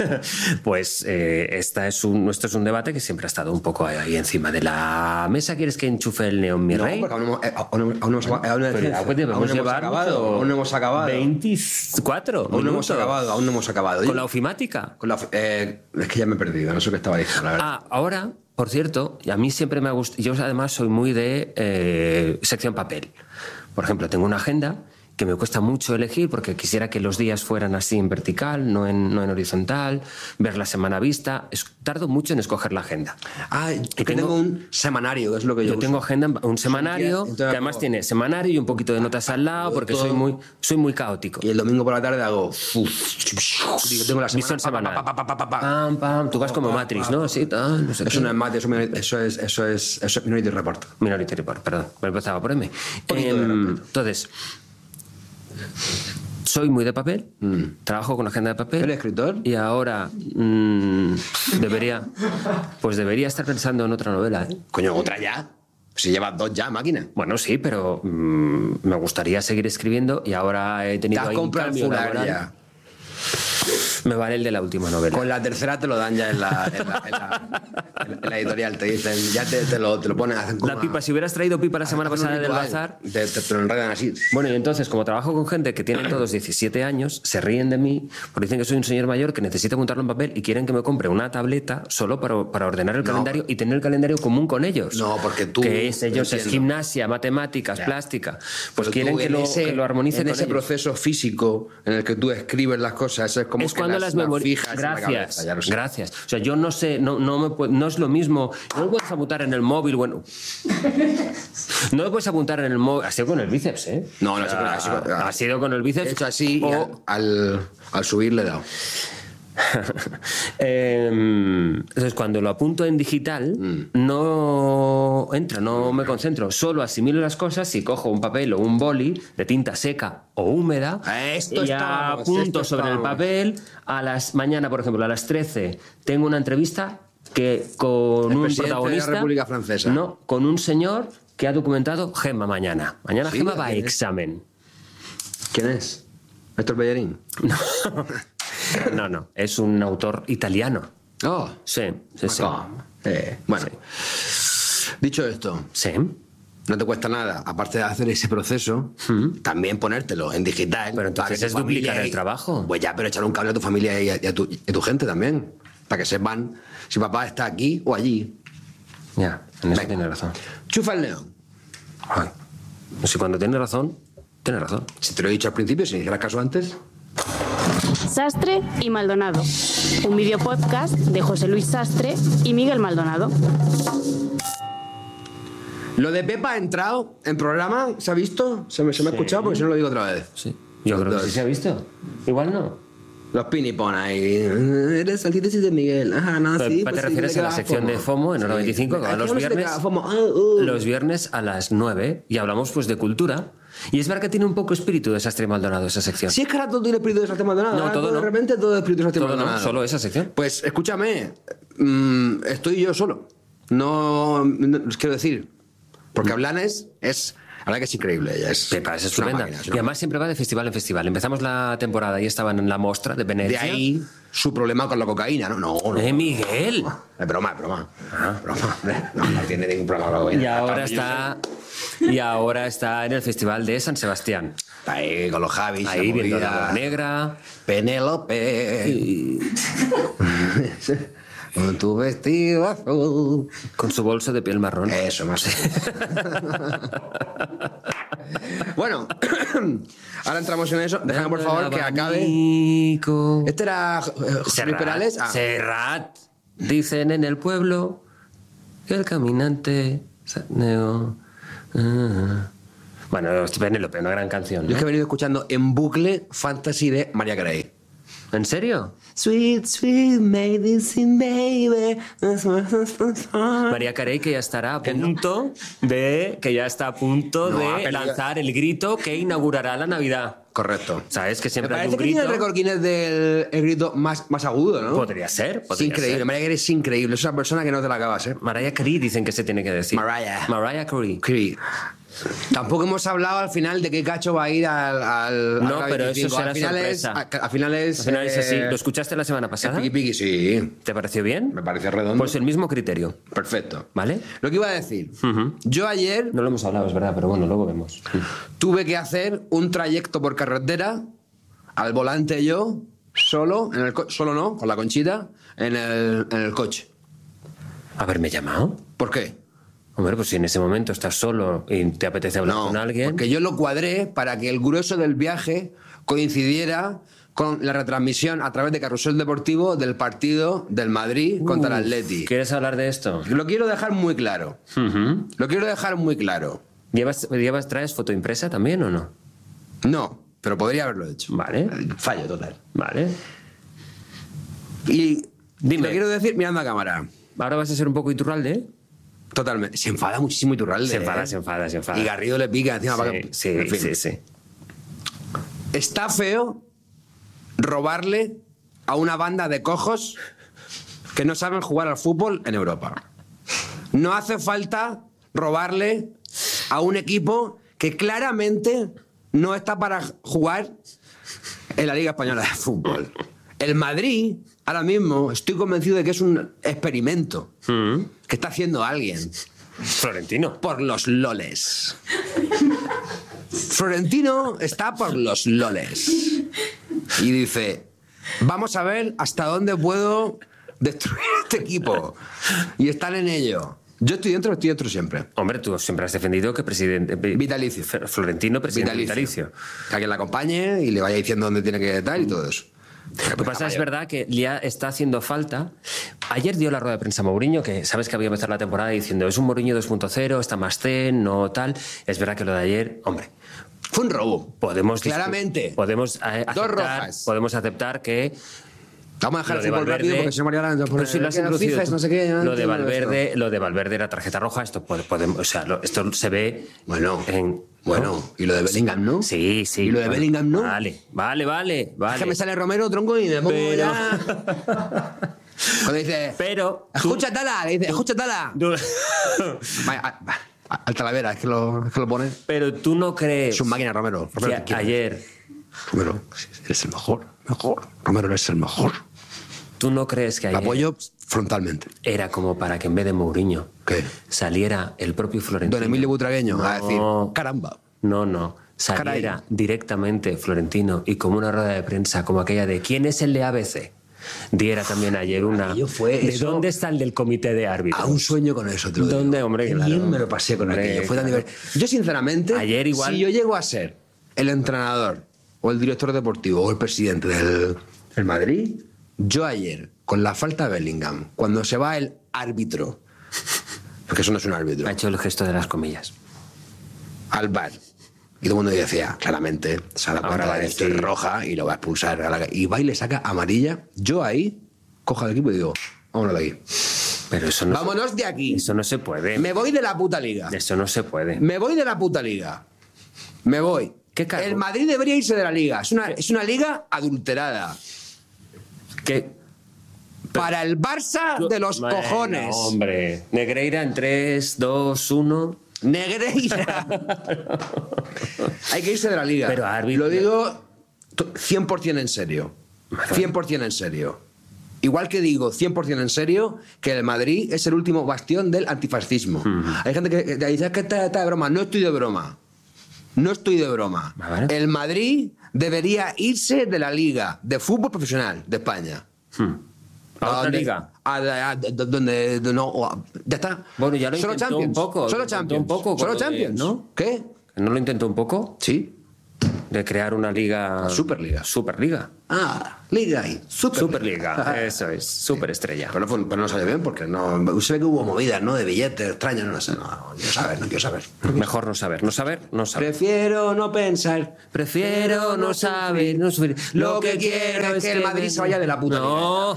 Pues eh, esta es un, esto es un debate que siempre ha estado un poco ahí encima de la mesa. ¿Quieres que enchufe el neón, mi No, rey? porque aún no hemos, eh, aún no- aún no hemos, aún no- Pero aún ya, pues, no debemos hemos llevar acabado. mucho- Aún no hemos acabado. veinticuatro Aún no hemos minutos. acabado. Aún no hemos acabado. Con la ofimática. Con la- eh, es que ya me he perdido. No sé qué estaba diciendo, la verdad. Ah, ahora, por cierto, y a mí siempre me ha gustado. Yo además soy muy de eh, sección papel. Por ejemplo, tengo una agenda que me cuesta mucho elegir porque quisiera que los días fueran así en vertical, no en, no en horizontal, ver la semana vista. Es- tardo mucho en escoger la agenda. Ah, yo que tengo- tengo un semanario, que es lo que yo Yo tengo uso. agenda, un semanario, Entonces, que además hago- tiene semanario y un poquito de notas al lado, porque todo- soy muy, soy muy caótico. Y el domingo por la tarde hago... Digo, tengo la semana... Visión pa, pa, semanal. pa, pa, pa, pa, pa, pa. Pam, pam, tú vas como Pa, pa, Matrix, pa, ¿no? pa. Así, tal, no sé Eso qué. no es mate, eso, me- eso es, eso es, eso es Minority Report. Minority Report, perdón, me empezaba por M. Poquito de Em, report. entonces, soy muy de papel, trabajo con agenda de papel. ¿Eres escritor? Y ahora mm, debería, pues debería estar pensando en otra novela, ¿eh? Coño, otra ya. Si llevas dos ya, máquina. Bueno, sí, pero mm, me gustaría seguir escribiendo y ahora he Te tenido has ahí un comprado el cambio fular laboral. ya. Me vale el de la última novela. Con la tercera te lo dan ya en la, en la, en la- en la editorial. Te dicen, ya te, te lo, te lo ponen, hacen como La pipa, si hubieras traído pipa la semana hacen un pasada del ritual. bazar. Te, te, te lo enredan así. Bueno, y entonces, como trabajo con gente que tienen todos diecisiete años, se ríen de mí porque dicen que soy un señor mayor que necesita apuntarlo en papel y quieren que me compre una tableta solo para, para ordenar el No. calendario y tener el calendario común con ellos. No, porque tú- Que es ellos, es entiendo. gimnasia, matemáticas, Ya. plástica. Pues Pero quieren tú que en lo, ese- que lo armonicen en con ese ellos. proceso físico en el que tú escribes las cosas, eso es como Es que cuando las, memorias. fijas en la Gracias, cabeza, ya lo sé. gracias. O sea, yo no sé, no, no, me puedo- no es lo mismo. No lo puedes apuntar en el móvil, bueno. No lo puedes apuntar en el móvil. Ha sido con el bíceps, ¿eh? No, no, O sea, ha sido con- ha sido con el bíceps. He hecho así y o- al, al, al subir le he dado. Eh, entonces, cuando lo apunto en digital, Mm. no entra, no me concentro. Solo asimilo las cosas y cojo un papel o un boli de tinta seca o húmeda Esto y estábamos, apunto esto sobre el estábamos. papel. A las mañana, por ejemplo, a las trece, tengo una entrevista que con El un presidente de la protagonista. República Francesa. No, con un señor que ha documentado Gemma mañana. Mañana Sí, Gemma va a ¿quién es? examen. ¿Quién es? ¿Héctor Bellerín? No, no, es un autor italiano. Oh, Sí, sí, sí. ah, eh, bueno. Dicho esto, Sí. no te cuesta nada, aparte de hacer ese proceso, también ponértelo en digital. Pero entonces para que es tu familia duplicar el y- trabajo. Pues ya, pero echar un cable a tu familia y a, y a tu, y a tu gente también. Para que sepan si papá está aquí o allí. Ya, en eso Venga. tiene razón. Chufa el león. Ay, no sé, cuando tiene razón, tiene razón. Si te lo he dicho al principio, si me hicieras caso antes. Sastre y Maldonado, un videopodcast de José Luis Sastre y Miguel Maldonado. Lo de Pepa ha entrado en programa, ¿se ha visto? ¿Se me, se me ha Sí. escuchado? Porque si no lo digo otra vez. Sí. Yo creo que sí se ha visto. Igual no. Los pinipon ahí. Eres antítesis de Miguel. Ajá, no, Pero, sí. ¿te pues sí, refieres le a la queda sección de FOMO en Hora veinticinco, que va Aquí los no se le viernes? queda FOMO. Ah, uh. Los viernes a las nueve y hablamos pues de cultura. Y es verdad que tiene un poco espíritu de Sastre y Maldonado esa sección. Si es que ahora todo tiene espíritu de Sastre Maldonado. No, ahora todo De no. repente todo es espíritu de Sastre Todo no, Maldonado. solo esa sección. Pues escúchame, mm, estoy yo solo. No, no- quiero decir, Porque Blanes es... La verdad que es increíble, ella es, Pepa, es es una estupenda. máquina, es Y una además siempre va de festival en festival. Empezamos la temporada y estaban en la Mostra de Venecia. De ahí su problema con la cocaína, ¿no? No, no. ¡Eh, Miguel! Es broma, es broma. Ah, broma. No, no tiene ningún problema con la cocaína. Y ahora está... Y ahora está en el Festival de San Sebastián. Está ahí con los Javis. Ahí viendo la Bola Negra. Penélope. Y... Con tu vestido azul. Con su bolso de piel marrón. Eso, más. Bueno, ahora entramos en eso. Déjame, por favor, que acabe. Abanico. Este era eh, José Luis Serrat, Perales. Ah, Serrat. Dicen en el pueblo que el caminante saneo. Ah. Bueno, Penélope, una gran canción, yo ¿no? es que he venido escuchando en bucle Fantasy de Mariah Carey. ¿En serio? Sweet, sweet medicine, baby. María Carey, que ya estará a punto de que ya está a punto No, ha de perdido- lanzar el grito que inaugurará la Navidad. Correcto. ¿Sabes? Que Me siempre hay parece un que tiene grito. el récord Guinness del el grito más, más agudo, ¿no? Podría ser, Es podría increíble. ser. Mariah Carey es increíble. Es una persona que no te la acabas, ¿eh? Mariah Carey dicen que se tiene que decir. Mariah. Mariah Carey. Carey. Tampoco hemos hablado al final de qué cacho va a ir al. al No, al pero veinticinco. eso será al final es, sorpresa. a- Al final es. Al final es así. eh, ¿Lo escuchaste la semana el pasada? Piqui Piqui, sí. ¿Te pareció bien? Me parece redondo. Pues el mismo criterio, Perfecto. ¿vale? Lo que iba a decir. Ujú. Yo ayer No lo hemos hablado, es verdad, pero bueno, luego vemos. tuve que hacer un trayecto por carretera, al volante yo, solo, en el co- solo no, con la Conchita, en el, en el coche. ¿Haberme llamado? ¿Por qué? Hombre, pues si en ese momento estás solo y te apetece hablar No, con alguien... porque yo lo cuadré para que el grueso del viaje coincidiera con la retransmisión a través de Carrusel Deportivo del partido del Madrid contra el Uf, Atleti. ¿Quieres hablar de esto? Lo quiero dejar muy claro. Ujú. Lo quiero dejar muy claro. ¿Llevas, llevas, ¿Traes foto impresa también o no? No, pero podría haberlo hecho. Vale, Fallo total. vale. Y Dime. lo quiero decir mirando a cámara. ¿Ahora vas a ser un poco Iturralde, eh? Totalmente. Se enfada muchísimo Iturralde. Se enfada, ¿eh? se enfada, se enfada. Y Garrido le pica encima para Sí, que... sí, en fin. sí, sí. Está feo robarle a una banda de cojos que no saben jugar al fútbol en Europa. No hace falta robarle a un equipo que claramente no está para jugar en la Liga Española de Fútbol. El Madrid, ahora mismo, estoy convencido de que es un experimento Mm. que está haciendo alguien Florentino. por los loles. Florentino está por los loles. Y dice, vamos a ver hasta dónde puedo destruir este equipo. Y están en ello. Yo estoy dentro, estoy dentro siempre. Hombre, tú siempre has defendido que presidente... Vitalicio. F- Florentino, presidente Vitalicio. vitalicio. Que alguien la acompañe y le vaya diciendo dónde tiene que estar y todo eso. Lo que pasa es verdad que ya está haciendo falta. Ayer dio la rueda de prensa Mourinho, que sabes que había empezado la temporada diciendo es un Mourinho dos punto cero, está más zen, no tal. Es verdad que lo de ayer, hombre, Fue un robo. podemos... discu- Claramente. Podemos, eh, Dos aceptar, rojas. podemos aceptar que... Vamos a dejar Lo el de fútbol rápido Valverde, porque si no Mariana nos pone pero si lo has que las introducido fifes, tú. no sé qué. yo no lo de entiendo Valverde, esto. lo de Valverde era tarjeta roja, esto pode- podemos, o sea, lo- esto se ve Bueno, en, bueno. ¿no? Y lo de Bellingham, ¿no? Sí, sí. ¿Y lo de bueno, Bellingham, no? Vale, vale, vale, vale. Es que me sale Romero, tronco, y me pongo Pero- ya... Cuando dice... Pero tú- Escucha Tala, le dice, escucha Tala. tú- Vaya, a- a- Al Talavera, es que lo, es que lo pone. pero tú no crees Es un máquina, Romero. que Romero, te quiero. ayer, Romero, eres el mejor, mejor. Romero, eres el mejor. tú no crees que Lo ayer apoyo frontalmente. era como para que en vez de Mourinho ¿Qué? saliera el propio Florentino. Don Emilio Butragueño a decir, caramba. No, no. Saliera Caray. directamente Florentino y como una rueda de prensa como aquella de ¿quién es el de A B C? Diera también ayer una... aquello fue ¿De eso- dónde está el del comité de árbitros? A un sueño con eso, te lo digo. ¿Dónde, hombre? Qué Claro. bien me lo pasé con Hombre, aquello. Fue tan claro. divertido. Yo, sinceramente, Ayer igual- si yo llego a ser el entrenador o el director deportivo o el presidente del el Madrid, yo ayer, con la falta de Bellingham, cuando se va el árbitro, porque eso no es un árbitro, Ha hecho el gesto de las comillas. al bar. Y todo el mundo decía, claramente, se ha dado Ahora cuenta va a de que esto es decir- roja y lo va a expulsar. a la- Y va y le saca amarilla. Yo ahí cojo al equipo y digo, vámonos de aquí. Pero eso no, Vámonos de aquí. eso no se puede. Me voy de la puta liga. Eso no se puede. Me voy de la puta liga. Me voy. ¿Qué cargo? El Madrid debería irse de la liga. Es una, es una liga adulterada. ¿Qué? Para el Barça de los Bueno, cojones. hombre. Negreira en tres, dos, uno. Negreira. Hay que irse de la Liga. Pero árbitro... Lo digo cien por ciento en serio. cien por ciento en serio. Igual que digo cien por ciento en serio que el Madrid es el último bastión del antifascismo. Uh-huh. Hay gente que, que dice que está, está de broma. No estoy de broma. No estoy de broma. ¿Vale? El Madrid debería irse de la Liga de Fútbol Profesional de España. Hmm. ¿A otra donde, liga? A, a, a, donde no, ya está. Bueno, ya lo Solo intentó Champions. un poco. Solo Lo Champions. un poco Solo con lo de- Champions. ¿no? ¿Qué? ¿No lo intentó un poco? Sí. De crear una liga... Superliga. Superliga. Ah, Liga y Superliga. Superliga, eso es, superestrella. Pero no, fue- pero no salió bien porque no. Se ve que hubo movidas, ¿no? De billetes extraños, no sé. No, no quiero saber, no quiero saber. Mejor no saber, no saber, no saber. Prefiero no pensar. Prefiero no saber, no sufrir. Lo que quiero es que el Madrid se vaya de la puta No.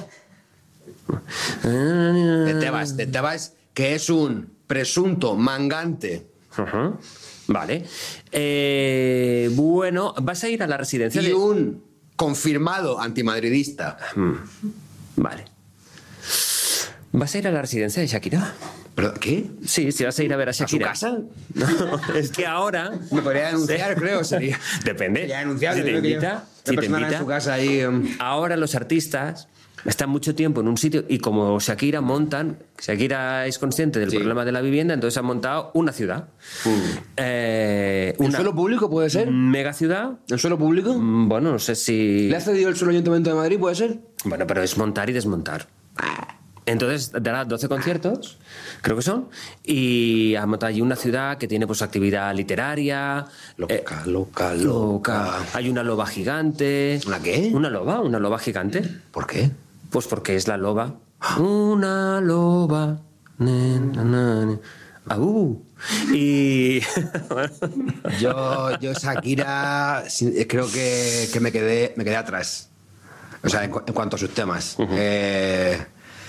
De Tebas, de Tebas, que es un presunto mangante. Ujú. Vale. Eh, bueno, vas a ir a la residencia Y de... un confirmado antimadridista. Vale. ¿Vas a ir a la residencia de Shakira? ¿Pero qué? Sí, sí, vas a ir a ver a ¿A su Shakira. casa? No, es que ahora... Me podría denunciar, creo, sería. Depende. Sería denunciable. Si te creo que yo- invita, una si te persona invita. en su casa ahí. um, Ahora los artistas están mucho tiempo en un sitio y como Shakira montan, Shakira es consciente del Sí. problema de la vivienda, entonces han montado una ciudad. Eh, ¿En una suelo público puede ser? mega ciudad. ¿En suelo público? Mm, Bueno, no sé si... ¿Le ha cedido el suelo Ayuntamiento de Madrid, puede ser? Bueno, pero es montar y desmontar. Entonces dará doce conciertos, creo que son, y ha montado allí una ciudad que tiene pues actividad literaria. Loca, eh, loca, loca. Hay una loba gigante. ¿Una qué? Una loba, una loba gigante. ¿Por qué? Pues porque es la loba. Una loba. Ne, na, na, ne. Au. Y. Yo, yo Shakira, sí, creo que, que me, quedé, me quedé atrás. O sea, en, cu- en cuanto a sus temas. eh,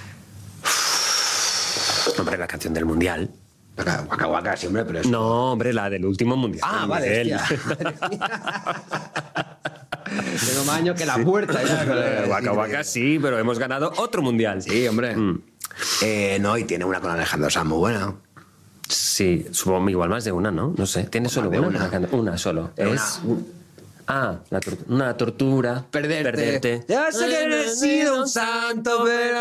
Hombre, la canción del mundial. Waka Waka, waka, siempre, pero es... No, hombre, la del último mundial. Ah, vale, Miguel. hostia. Tengo más años que la puerta. Ya, con la- Waka Waka sí, pero hemos ganado otro mundial. Sí, hombre. Mm. Eh, no, y tiene una con Alejandro Sanz muy buena. Sí, supongo igual más de una, ¿no? No sé. ¿Tiene solo de una? una. Una, una solo. De Es. Ah, la tor- una tortura. Perderte. Perderte. Ya sé que no he sido un santo, pero...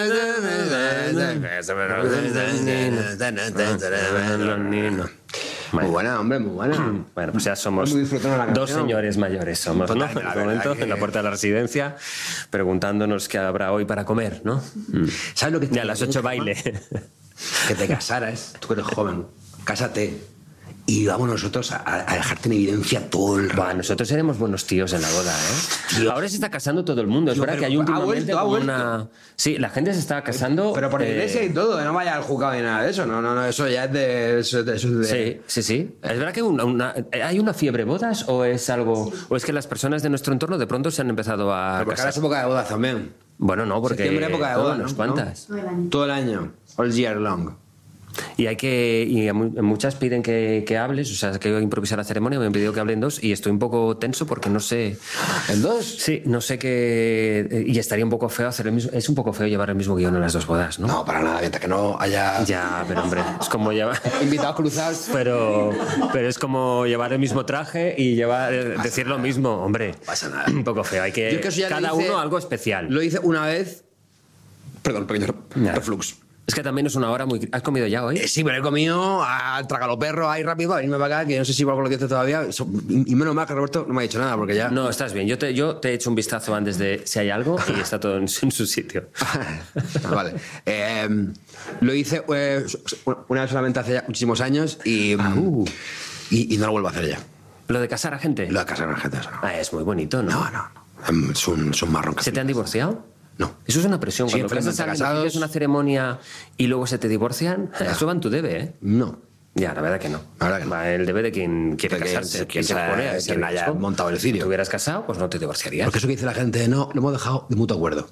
Muy buena, hombre, muy buena. Bueno, pues ya somos Muy disfrutona la dos canción. señores mayores, somos, ¿no? Totalmente, En la este verdad momento, que- en la puerta de la residencia, preguntándonos qué habrá hoy para comer, ¿no? ¿Sabes lo que te Ya a las ocho baile. Que te casaras, tú que eres joven, cásate y vamos nosotros a, a dejarte en evidencia todo el Buah, rato. nosotros seremos buenos tíos en la boda, ¿eh? Tío. Ahora se está casando todo el mundo. Es Tío, verdad pero que hay ha últimamente vuelto, ha como vuelto. una... Sí, la gente se está casando... Pero por la eh, iglesia y todo, no vaya al juzgado ni nada de eso. No, no, no, eso ya es de. Eso es de, eso es de- Sí, sí, sí. Es verdad que una, una- ¿hay una fiebre bodas o es algo... o es que las personas de nuestro entorno de pronto se han empezado a Porque ahora casar? es época de bodas también. Bueno, no, porque... Septiembre, época de todas, bodas, unas ¿no? cuantas. ¿No? Todo el año. All year long. Y hay que... Y a mu- muchas piden que, que hables, o sea, que yo improvisar la ceremonia, me han pedido que hablen dos y estoy un poco tenso porque no sé... ¿En dos? Sí, no sé qué... Y estaría un poco feo hacer el mismo... Es un poco feo llevar el mismo guión en las dos bodas, ¿no? No, para nada, mientras que no haya Ya, pero hombre, es como llevar... invitados cruzados. Pero, pero es como llevar el mismo traje y llevar, eh, decir lo mismo, hombre. Pasa nada. Un poco feo. Hay que, Yo es que eso ya lo cada hice- uno algo especial. Lo hice una vez. Perdón, pequeño Ya. reflux. Es que también es una hora muy... ¿Has comido ya hoy? Eh, sí, pero he comido al tragaloperro ahí rápido para venirme para acá, que no sé si igual con lo que dices todavía. So- Y y menos mal que Roberto no me ha dicho nada, porque ya. No, estás bien. Yo te, yo te he hecho un vistazo antes de si hay algo y está todo en, en su sitio. Vale. Eh, lo hice eh, una vez solamente hace ya muchísimos años y, y, y no lo vuelvo a hacer ya. ¿Lo de casar a gente? Lo de casar con la gente, eso no. Ah, es muy bonito, ¿no? No, no, no. Es un, es un marrón. que ¿Se te han flipas. divorciado? No. Eso es una presión. Sí, Cuando casas a felizmente alguien, casados. haces una ceremonia y luego se te divorcian, eso va en tu debe, ¿eh? No. Ya, la verdad que no. La verdad que no. Va el debe de quien quiere Porque casarse. es- quien se quien pone haya- a ese quien haya riesgo. montado el cirio. Si te hubieras casado, pues no te divorciarías. Porque eso que dice la gente, no, lo hemos dejado de mutuo acuerdo.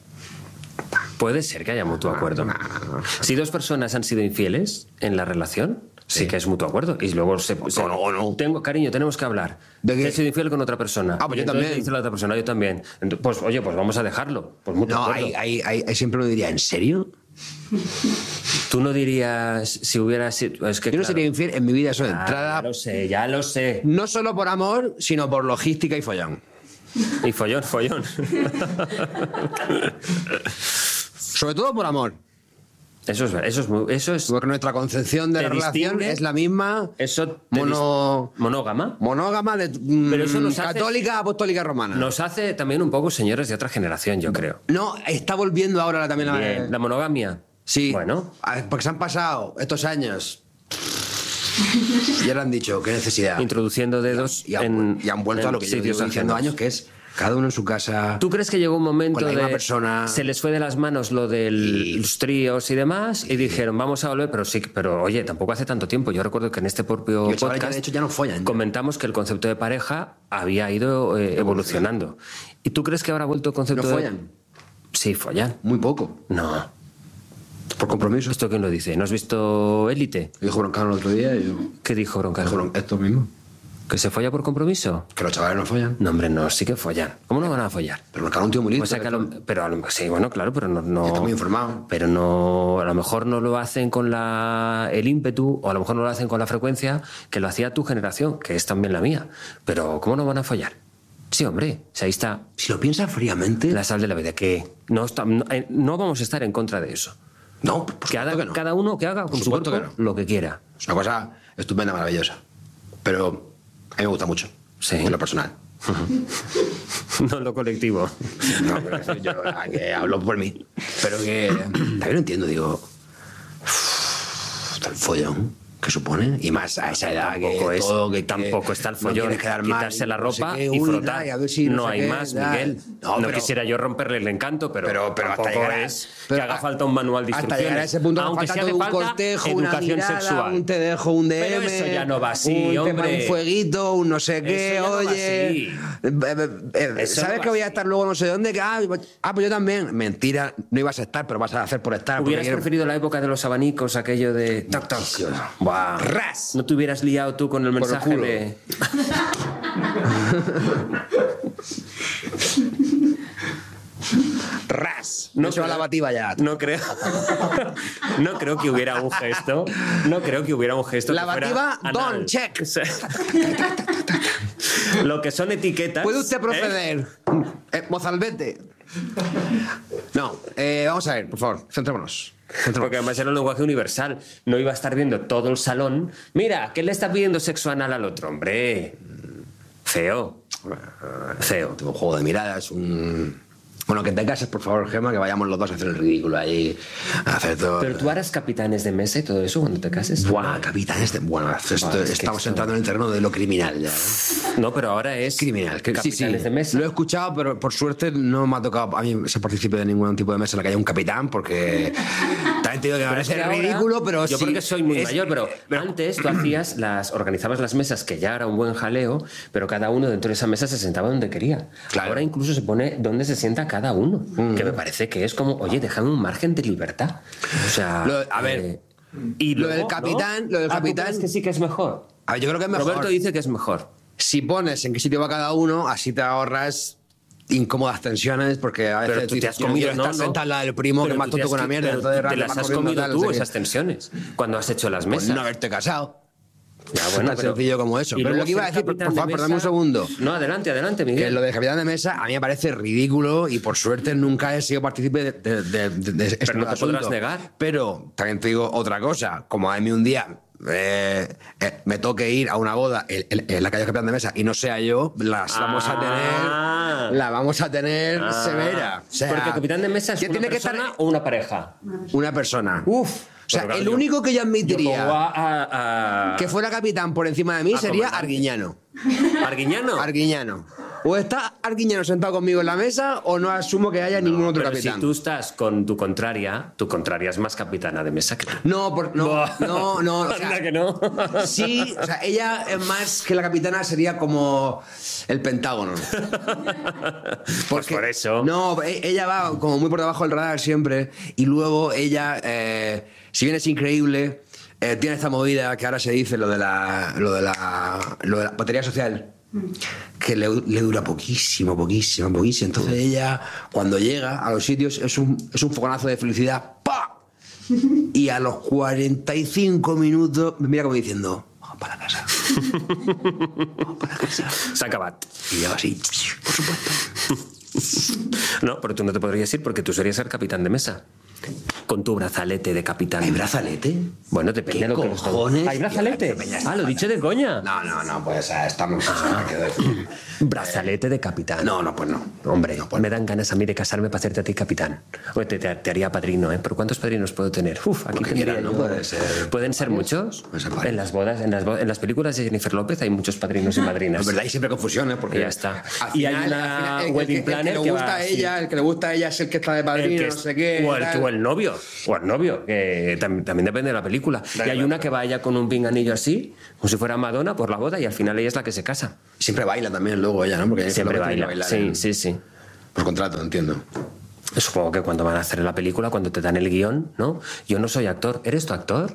Puede ser que haya mutuo acuerdo. Si dos personas han sido infieles en la relación, sí, Sí. que es mutuo acuerdo. Y luego se... se- no, o no. Tengo, cariño, tenemos que hablar. ¿De qué? He sido infiel con otra persona. Ah, pues Y yo entonces también. dice la otra persona, yo también. Entonces, pues oye, pues vamos a dejarlo. Pues mutuo No, acuerdo. hay, hay, hay, hay siempre uno diría, ¿en serio? Tú no dirías si hubieras sido... Es que, Yo no claro, sería infiel en mi vida, eso de ah, entrada. Ya lo sé, ya lo sé. No solo por amor, sino por logística y follón. Y follón, follón. Sobre todo por amor. Eso es eso es muy- eso es Porque nuestra concepción de Te la relación distingue- es la misma. eso te Mono... dis- monógama. Monógama de mm, Pero eso nos hace- católica, apostólica, romana. Nos hace también un poco señores de otra generación, yo creo. No, está volviendo ahora también la... Bien, la monogamia. Sí. Bueno, A- Porque se han pasado estos años. Ya le han dicho, qué necesidad. introduciendo dedos Y han, en y han vuelto en a lo que yo sitios llevo diciendo ajenos. años, que es cada uno en su casa. ¿Tú crees que llegó un momento Con la misma de persona. se les fue de las manos lo de Y- los tríos y demás y dijeron vamos a volver, pero sí, pero oye, tampoco hace tanto tiempo. Yo recuerdo que en este propio Y los chavales ya, podcast de hecho, ya no follan. comentamos que el concepto de pareja había ido eh, evolucionando. ¿Y tú crees que ahora ha vuelto el concepto ¿No de follan? Sí, follan. Muy poco. No. Por compromiso. ¿Esto quién lo dice? ¿No has visto Élite? Dijo Broncano el otro día y yo... ¿Qué dijo Broncano? Dijo Bron- esto mismo. ¿Que se folla por compromiso? Que los chavales no follan. No, hombre, no, sí que follan. ¿Cómo no van a follar? Pero Broncano es un tío muy listo. O sea que a lo- pero a lo- sí, bueno, claro, pero no, no- Está muy informado. Pero no, a lo mejor no lo hacen con la, el ímpetu, o a lo mejor no lo hacen con la frecuencia que lo hacía tu generación, que es también la mía. Pero ¿cómo no van a follar? Sí, hombre, si ahí está Si lo piensas fríamente... la sal de la vida, que no, está- no, eh, no vamos a estar en contra de eso. No, por Que haga- supuesto que no. cada uno que haga con Por su supuesto cuerpo que no. lo que quiera. Es una cosa estupenda, maravillosa. Pero a mí me gusta mucho. Sí. En lo personal. No en lo colectivo. No, pero eso yo ah, que hablo por mí. Pero que también lo entiendo, digo. Está el follón que supone. Y más a esa edad Tampoco que es- todo, que, tampoco está el no follón, quieres quedar mal, quitarse la no sé ropa qué, y uy, frotar. ay, a ver si no sé hay qué, más, tal. Miguel. No, pero- quisiera yo romperle el encanto, pero, Pero, pero hasta tampoco llegar a- es pero que haga a- falta un manual de hasta instrucciones. llegar a ese punto, aunque falta sea todo de un falta cortejo, una educación mirada, sexual. un te dejo, un D M. Pero eso ya no va así, un, tema, hombre. un fueguito, un no sé qué, Eso ya no va oye. así. eh, eh, eh, Eso ¿Sabes no va que voy a así. estar luego no sé dónde? Que, ah, ah, pues yo también. Mentira, no ibas a estar, pero vas a hacer por estar. porque ¿Hubieras quiero- preferido la época de los abanicos, aquello de toc toc? Buah. Ras. ¿No te hubieras liado tú con el Por el mensaje culo. de Ras. No No se va creo- la bativa ya. No creo. No creo que hubiera un gesto. No creo que hubiera un gesto. La que fuera bativa, anal. don, check. Sí. Lo que son etiquetas. ¿Puede usted ¿eh? proceder? Eh, Mozalbete. No, eh, vamos a ver, por favor, centrémonos. Centrémonos. Porque además era un lenguaje universal. No iba a estar viendo todo el salón. Mira, ¿qué le está pidiendo sexo anal al otro? Hombre, feo. Feo. Tengo un juego de miradas, un... Bueno, que te cases, por favor, Gemma, que vayamos los dos a hacer el ridículo ahí, a hacer todo... Pero tú harás capitanes de mesa y todo eso cuando te cases. Buah, capitán, este... Bueno, esto- Buah, es que estamos esto- entrando en el terreno de lo criminal ya. ¿eh? No, pero ahora es Criminal. Que, sí, sí, capitanes de mesa. lo he escuchado, pero por suerte no me ha tocado a mí ser partícipe de ningún tipo de mesa en la que haya un capitán, porque también te digo que me Pero es parece que ahora- ridículo, pero yo sí... porque soy muy es- mayor, pero, antes tú hacías las organizabas las mesas, que ya era un buen jaleo, pero cada uno dentro de esa mesa se sentaba donde quería. Claro. Ahora incluso se pone donde se sienta cada uno, que me parece que es como, oye, déjame un margen de libertad. O sea, Lo- a ver, eh, y lo luego, del capitán- ¿no? lo del Ah, ¿tú capitán- crees que sí que es mejor? A ver, yo creo que es mejor. Roberto dice que es mejor. Si pones en qué sitio va cada uno, así te ahorras incómodas tensiones, porque a veces Pero tú te dices, has yo no comido, quiero ¿no? estar ¿no? sentado al lado del primo, Pero que más tú te tonto has que una qui- mierda. pero Entonces, te le las vas has corriendo comido tal, no tú, sé qué. esas tensiones, cuando has hecho las Pues mesas. no haberte casado. Ya, bueno, tan pero- sencillo como eso. y Pero luego lo que iba a ser decir, por, capitán por de favor, perdame un mesa- segundo. No, adelante, adelante, Miguel. Que lo de capitán de mesa a mí me parece ridículo y por suerte nunca he sido partícipe de, de, de, de- de este Pero no te asunto. podrás negar. Pero también te digo otra cosa. Como a mí un día eh, eh, me toque ir a una boda en, en- en la calle capitán de mesa y no sea yo, las vamos a Ah. tener, la vamos a tener Ah. severa. O sea, Porque el capitán de mesa es que una tiene que persona estar o una pareja. una persona. Uf. O sea, Pero claro, el yo- único que yo Yo admitiría pongo a, a- a- que fuera capitán por encima de mí a sería comandante. Arguiñano. ¿Arguiñano? Arguiñano. O está Arguiñano sentado conmigo en la mesa o no asumo que haya ningún otro Pero capitán. si tú estás con tu contraria, tu contraria es más capitana de mesa que tú. No, por- no, Buah. no, no. o sea, Anda que no. Sí, o sea, ella es más que la capitana sería como el Pentágono. Pues por eso. No, e- ella va como muy por debajo del radar siempre y luego ella, eh, si bien es increíble, eh, tiene esta movida que ahora se dice lo de la, lo de la, lo de la batería social. Que le, le dura poquísimo, poquísimo, poquísimo. Entonces ella, cuando llega a los sitios, es un, es un fogonazo de felicidad. ¡Pa! y a los cuarenta y cinco minutos me mira como diciendo, vamos para la casa. Vamos para la casa. S'ha acabat. Y yo así, por supuesto. No, pero tú no te podrías ir porque tú serías el capitán de mesa. Con tu brazalete de capitán. ¿Hay brazalete? Bueno, depende ¿Qué de lo que cojones? ¿Hay brazalete? Ah, lo he dicho de coña. No, no, no, pues estamos... Ah. Brazalete de capitán. No, no, pues no. Hombre, No, pues me dan ganas a mí de casarme para hacerte a ti capitán. Oye, te, te, te haría padrino, ¿eh? ¿Pero cuántos padrinos puedo tener? Uf, aquí Lo que tendría quieras, ¿no? yo- Puede ser- ¿Pueden ser muchos? Puede ser varios. En las bodas, en las, bo- en las películas de Jennifer López hay muchos padrinos y madrinas. Es verdad, hay siempre confusión, ¿eh? Porque Y ya está. al Y hay final- una al final, el que- wedding el que, planner el que que le va gusta a así. ella, el que le gusta a ella es el que está de El padrino, que no es- sé qué. o, el, tal. o el novio, o el novio, que tam- también depende de la película. Da y hay igual, una que vaya con un pinganillo así, como si fuera Madonna, por la boda, y al final ella es la que se casa. Siempre baila también luego ella, ¿no? Porque Siempre Jennifer López baila. tiene que Sí, bailar sí, sí. en- Por contrato, entiendo. Supongo que cuando van a hacer la película, cuando te dan el guión, ¿no? Yo no soy actor. ¿Eres tu actor?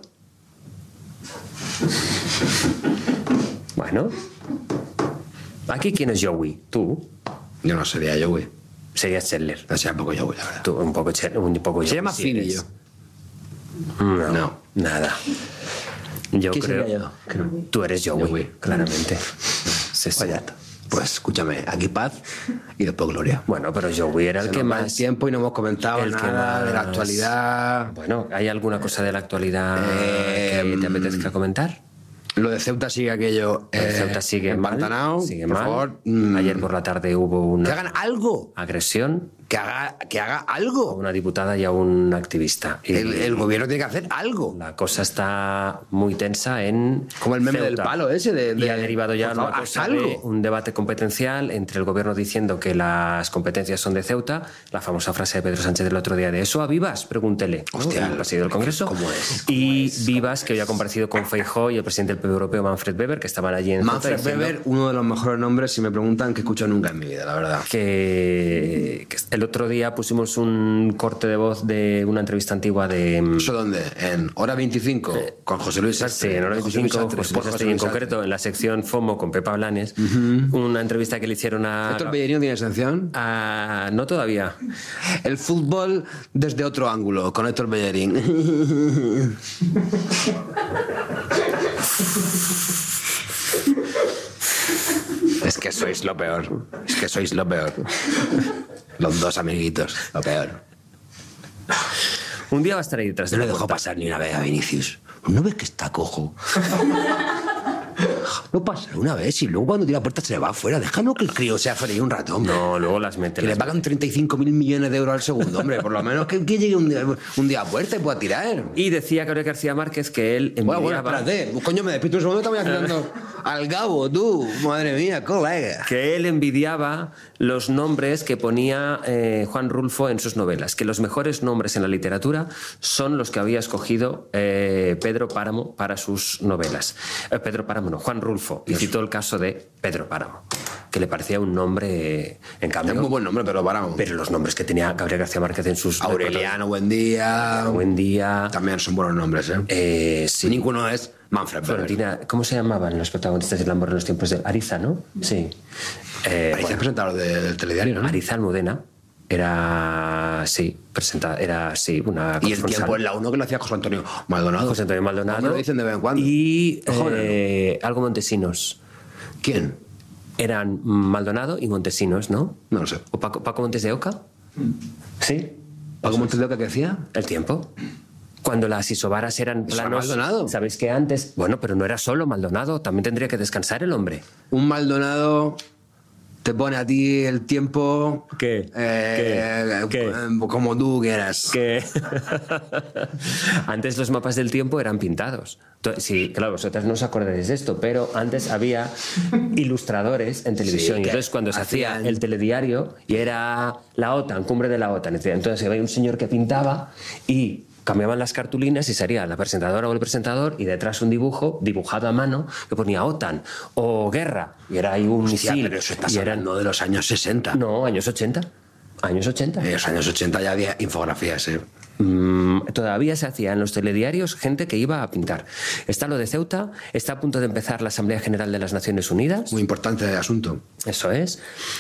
Bueno. ¿Aquí quién es Joey? ¿Tú? Yo no sería yo, güey. Serías Chandler. No sea un poco yo, güey, la verdad. Tú, un poco, Ch- un poco Se Joey, llama sí Phoebe, eres. yo. No, No. nada. Yo ¿Quién creo sería yo? que tú eres Joey, Joey. claramente. Sí, sí. Vaya. Pues escúchame, aquí paz y después gloria. Bueno, pero Joey era el Se que nos va el más... tiempo y no hemos comentado el que nada de la más- actualidad. Bueno, ¿hay alguna cosa de la actualidad Eh, que te apetezca comentar? Lo de Ceuta sigue aquello. El eh, Ceuta sigue mal, empantanado. sigue por mal. favor. mm, Ayer por la tarde hubo una Que hagan algo. agresión Que haga, que haga a algo. una diputada y a un activista. Y El, el gobierno tiene que hacer algo. la cosa está muy tensa en Como el meme Ceuta. del palo ese de- y de- ha derivado ya por una favor, cosa haz de algo. un debate competencial entre el gobierno diciendo que las competencias son de Ceuta, la famosa frase de Pedro Sánchez del otro día de ¿eso a Vivas? Pregúntele. ¿no? Hostia, En el pasillo del Congreso. ¿cómo es? Y Vivas, que hoy ha comparecido con Feijóo y el presidente del P V europeo Manfred Weber, que estaban allí en Ceuta Manfred diciendo Weber, uno de los mejores nombres, si me preguntan, que he escuchado nunca en mi vida, la verdad. que, que el otro día pusimos un corte de voz de una entrevista antigua de... ¿Eso dónde? En Hora veinticinco, con José Luis Sí, Sastre. en hora José Luis veinticinco, Sastre, José por Luis José Sastre, y en Luis Sastre. concreto en la sección FOMO con Pepa Blanes, una entrevista que le hicieron a... ¿Héctor Bellerino tiene sanción? a- no todavía. El fútbol desde otro ángulo, con Héctor Bellerín. Es que sois lo peor. Es que sois lo peor. Los dos amiguitos, lo peor. Un día va a estar ahí detrás de No le la dejó puerta. pasar ni una vez a Vinicius. ¿No ves que está cojo? No pasa una vez y luego cuando tira la puerta se le va afuera. Déjalo que el crío sea feliz un rato, hombre. No, luego las mete. Que le las pagan treinta y cinco mil millones de euros al segundo, hombre. Por lo menos que, que llegue un día, un día a puerta y pueda tirar. Y decía Gabriel García Márquez que él Bueno, bueno, envidiaba, espérate. Coño, me despisto un segundo y estamos haciendo al Gabo, tú. Madre mía, colega. que él envidiaba los nombres que ponía eh, Juan Rulfo en sus novelas, que los mejores nombres en la literatura son los que había escogido eh, Pedro Páramo para sus novelas. Eh, Pedro Páramo, no, Juan Rulfo, y citó el caso de Pedro Páramo, que le parecía un nombre, eh, en cambio... Es muy buen nombre, pero paramos. Pero los nombres que tenía Gabriel García Márquez en sus... Aureliano, buen día. Buen día... También son buenos nombres, ¿eh? Eh, sí. Ninguno es Manfred Weber. Florentina, ¿cómo se llamaban los protagonistas del amor en los tiempos de Ariza, no? Sí. Eh, Parecía presentador del telediario, ¿no? Ariza Almudena era, sí, presentada, era, sí, una Y el corresponsal. tiempo en la uno que lo hacía José Antonio Maldonado. José Antonio Maldonado. Me lo dicen de vez en cuando. Y Los jóvenes, eh, algo Montesinos. ¿Quién? Eran Maldonado y Montesinos, ¿no? No lo sé. ¿O Paco, Paco Montes de Oca? Sí. ¿Paco Montes de Oca qué decía? El tiempo. Cuando las isobaras eran Eso era planos. Maldonado. ¿Sabéis que antes? Bueno, pero no era solo Maldonado, también tendría que descansar el hombre. Un Maldonado te pone a ti el tiempo... ¿Qué? eh, ¿Qué? ¿Qué? eh, Como tú quieras. Que antes los mapas del tiempo eran pintados. To- Sí, claro, vosotras no os acordáis de esto, pero antes había ilustradores en televisión. Sí, y que entonces cuando se hacía hacían- el telediario y era la OTAN, cumbre de la OTAN, etcétera, entonces había un señor que pintaba y cambiaban las cartulinas y sería la presentadora o el presentador y detrás un dibujo dibujado a mano que ponía OTAN o guerra y era ahí un Hostia, misil. pero eso estás y eran- hablando de los años sesenta. No, años ochenta. Años ochenta. En los años ochenta ya había infografías, ¿eh? Mm, todavía se hacía en los telediarios gente que iba a pintar. Está lo de Ceuta, está a punto de empezar la Asamblea General de las Naciones Unidas. Muy importante el asunto. Eso es.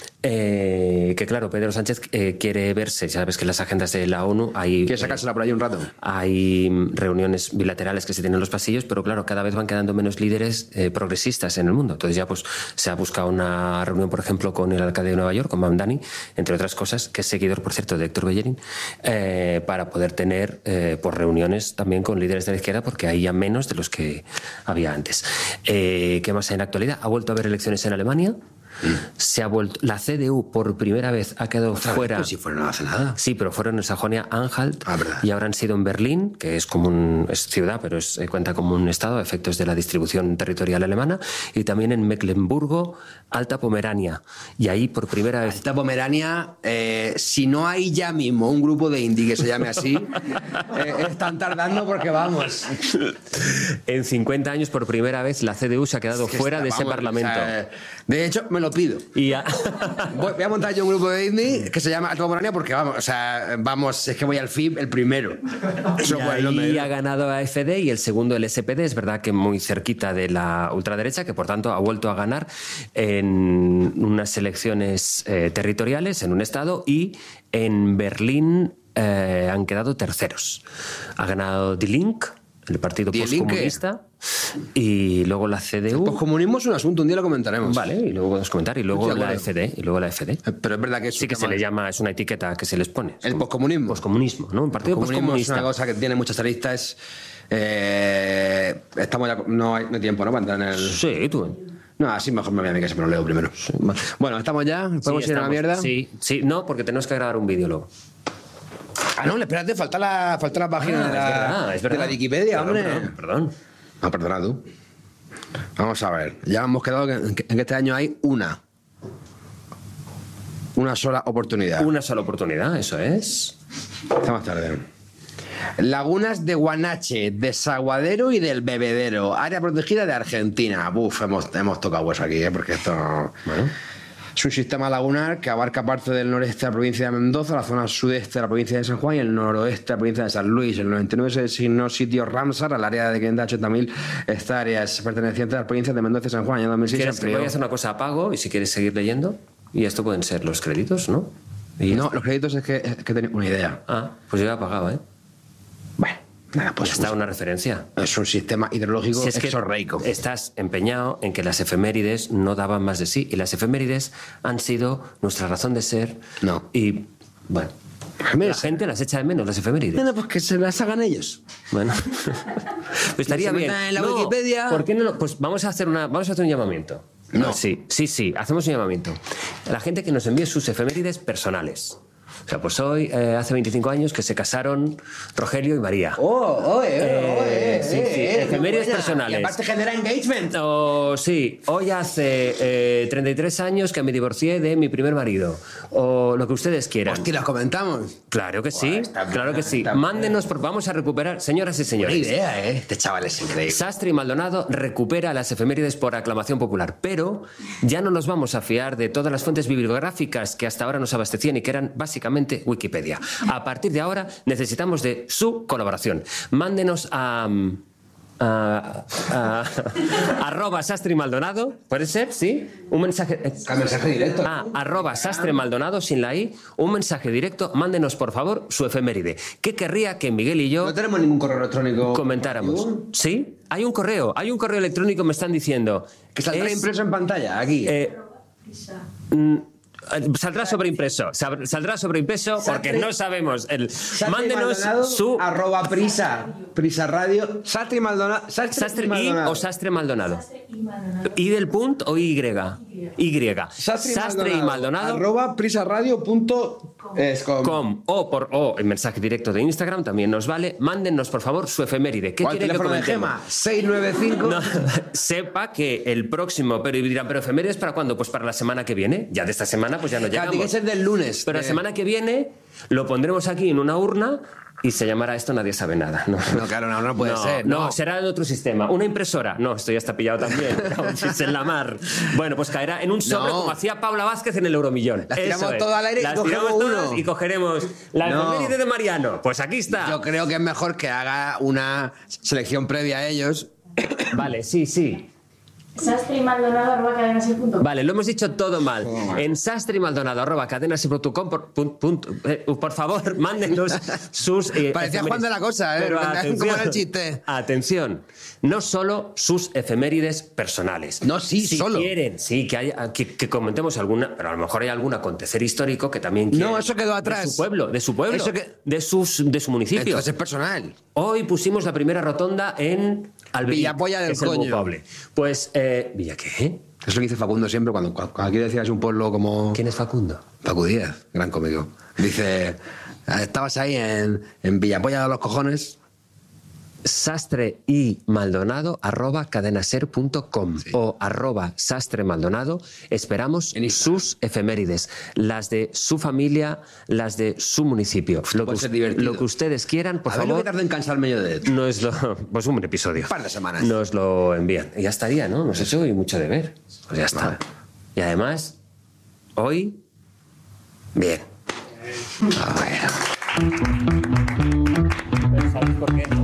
Eh, que claro, Pedro Sánchez eh, quiere verse, sabes que en las agendas de la ONU hay... ¿Quieres sacársela por ahí un rato? Hay reuniones bilaterales que se tienen en los pasillos, pero claro, cada vez van quedando menos líderes eh, progresistas en el mundo. Entonces ya pues se ha buscado una reunión, por ejemplo, con el alcalde de Nueva York, con Mamdani, entre otras cosas, que es seguidor, por cierto, de Héctor Bellerín, eh, para poder tener eh, pues reuniones también con líderes de la izquierda, porque hay ya menos de los que había antes. Eh, ¿Qué más hay en la actualidad? Ha vuelto a haber elecciones en Alemania. Se ha vuelto, la C D U por primera vez ha quedado fuera. Pues si fuera no hace nada. Sí, pero fueron en Sajonia-Anhalt Ah, verdad. y ahora han sido en Berlín, que es como un, es ciudad, pero es, eh, cuenta como un estado a efectos de la distribución territorial alemana, y también en Mecklemburgo, Alta Pomerania. Y ahí por primera vez. Esta Pomerania, eh, si no hay ya mismo un grupo de indie que se llame así, eh, están tardando porque vamos. En cincuenta años por primera vez la C D U se ha quedado Es que fuera está, de ese vamos, parlamento. o sea, de hecho, me lo pido. Y ya... Voy, voy a montar yo un grupo de indie que se llama Alta Pomerania porque vamos, o sea, vamos, es que voy al F I B el primero. Eso Y fue el nombre. ahí ha ganado a F D y el segundo el S P D, es verdad que muy cerquita de la ultraderecha, que por tanto ha vuelto a ganar en unas elecciones eh, territoriales en un estado, y en Berlín eh, han quedado terceros. Ha ganado Die Linke, el partido Die Linke. postcomunista, y luego la C D U. El poscomunismo es un asunto, un día lo comentaremos. Vale, y luego podemos comentar, y luego Estoy de la acuerdo. F D, y luego la F D. Eh, Pero es verdad que es Sí un que se tema- le llama, es una etiqueta que se les pone. El poscomunismo. Poscomunismo, ¿no? Un partido El comunismo es poscomunista. una cosa que tiene muchas aristas. Eh, estamos ya, no, hay, no hay tiempo, ¿no? Para entrar en el... Sí, tú. No, así mejor me voy a mi casa, pero lo leo primero. Bueno, ¿estamos ya? ¿Podemos Sí, ir a la estamos. mierda? Sí, sí, no, porque tenemos que grabar un vídeo luego. Ah, no, espérate, falta la, falta la página Ah, de, la, es verdad, es verdad. de la Wikipedia, Perdón, hombre. Perdón, perdón. Ah, perdona tú. Vamos a ver. Ya hemos quedado que- en que, en que este año hay una. Una sola oportunidad. Una sola oportunidad, eso es. Hasta más tarde. Lagunas de Guanache, Desaguadero y del Bebedero. Área protegida de Argentina. Buf, hemos, hemos tocado hueso aquí, ¿eh? Porque esto... Bueno. Es un sistema lagunar que abarca parte del noreste de la provincia de Mendoza, la zona sudeste de la provincia de San Juan y el noroeste de la provincia de San Luis. En el noventa y nueve se designó sitio Ramsar al área de quinientas ochenta mil hectáreas pertenecientes a las provincias de Mendoza y San Juan. En el dos mil seis se ¿Quieres que amplió. voy a hacer una cosa a pago y si quieres seguir leyendo? Y esto pueden ser los créditos, ¿no? Y No, los créditos es que, es que tenía una idea. Ah, pues yo ya he pagado, ¿eh? Bueno, nada, pues Pues está una referencia. es un sistema hidrológico Si es que exorreico. estás empeñado en que las efemérides no daban más de sí. Y las efemérides han sido nuestra razón de ser. No. Y, bueno, Hombre, la gente las echa de menos, las efemérides. Bueno, pues que se las hagan ellos. Bueno, pues estaría se bien. metan en la No, Wikipedia. ¿por qué no? lo- Pues vamos a hacer una, vamos a hacer un llamamiento. No. Sí, sí, sí. Hacemos un llamamiento. A la gente que nos envíe sus efemérides personales. O sea, pues hoy, eh, hace veinticinco años que se casaron Rogelio y María. Oh, oh, eh, Eh, sí, sí, efemérides personales. Y aparte genera engagement. O sí, hoy hace eh, treinta y tres años que me divorcié de mi primer marido. O lo que ustedes quieran. Hostia, los comentamos. Claro que sí, Buah, está bien, claro que sí. está bien. Mándenos, por- vamos a recuperar, señoras y Buena señores. idea, ¿eh? Este chaval es increíble. Sastre y Maldonado recupera las efemérides por aclamación popular, pero ya no nos vamos a fiar de todas las fuentes bibliográficas que hasta ahora nos abastecían y que eran básicamente Wikipedia. A partir de ahora necesitamos de su colaboración. Mándenos a... a- a- arroba Sastre y Maldonado, ¿puede ser? ¿Sí? Un mensaje... eh, Al mensaje directo. Ah, arroba Sastre Maldonado sin la I, un mensaje directo, mándenos por favor su efeméride. ¿Qué querría que Miguel y yo No tenemos ningún correo electrónico. comentáramos? ¿Sí? Hay un correo, hay un correo electrónico, me están diciendo. Que saldrá Es, impreso en pantalla, aquí. eh, mm, Saldrá sobreimpreso, sab- saldrá sobreimpreso porque Sastre- no sabemos. El, Sastre mándenos Maldonado, su arroba prisa, prisa radio, Sastre y Maldonado, Sastre, Sastre y I Maldonado. o Sastre Maldonado. ¿I del punt o Y? Y. Sastre, y Maldonado. arroba prisaradio punto es com. Com, o por o el mensaje directo de Instagram también nos vale. Mándennos por favor su efeméride. ¿Qué O al quiere que teléfono de comentemos? Gema, seis nueve cinco. No, sepa que el próximo, pero y dirán, pero efemérides para cuándo? Pues para la semana que viene. Ya de esta semana pues ya no Claro, llegamos. tiene que ser del lunes. Pero la Eh, semana que viene Lo pondremos aquí en una urna y se llamará esto Nadie Sabe Nada. No, No, claro, no, no puede no, ser. No, No. será en otro sistema. Una impresora. No, esto ya está pillado también. Es en la mar. Bueno, pues caerá en un sobre No. como hacía Paula Vázquez en el Euromillón. Las Eso tiramos es. todo al aire y Las cogemos tiramos todas uno. y cogeremos la No. efeméride de Mariano. Pues aquí está. Yo creo que es mejor que haga una selección previa a ellos. Vale, sí, sí. Sastre y Maldonado arroba cadenaser punto com. Vale, lo hemos dicho todo mal. En sastre y maldonado arroba cadenaser punto com, por, pun- punto, eh, por favor, mándenos sus... eh, Parecía efemérides. Juan de la Cosa, ¿eh? Pero ¿Cómo atención, era el chiste? Atención, no solo sus efemérides personales. No, sí, si solo. quieren, sí, que, haya, que, que comentemos alguna, pero a lo mejor hay algún acontecer histórico que también quieren. No, eso quedó atrás. De su pueblo, de su pueblo, Eso que- de, sus, de su municipio. Entonces es personal. Hoy pusimos la primera rotonda en Alberic, Villapolla del que es el coño. Poble. Pues, eh, ¿Villa qué? Es lo que dice Facundo siempre cuando, cuando quiere decir que es un pueblo como... ¿Quién es Facundo? Paco Díaz, gran cómico. Dice, estabas ahí en, en Villapolla de los cojones. Sastre y Maldonado arroba cadenaser punto com Sí. o arroba Sastre Maldonado. Esperamos En Instagram. sus efemérides, las de su familia, las de su municipio. Lo que, puede ser us- divertido. lo que ustedes quieran, por a ver lo favor. que tarda en cansarme yo de esto. Nos lo, pues un episodio. Un par de semanas. Nos lo envían. Y ya estaría, ¿no? Hemos hecho hoy mucho deber. Pues ya está. Vale. Y además, hoy, bien. Ah, bueno. ¿Sabes por qué?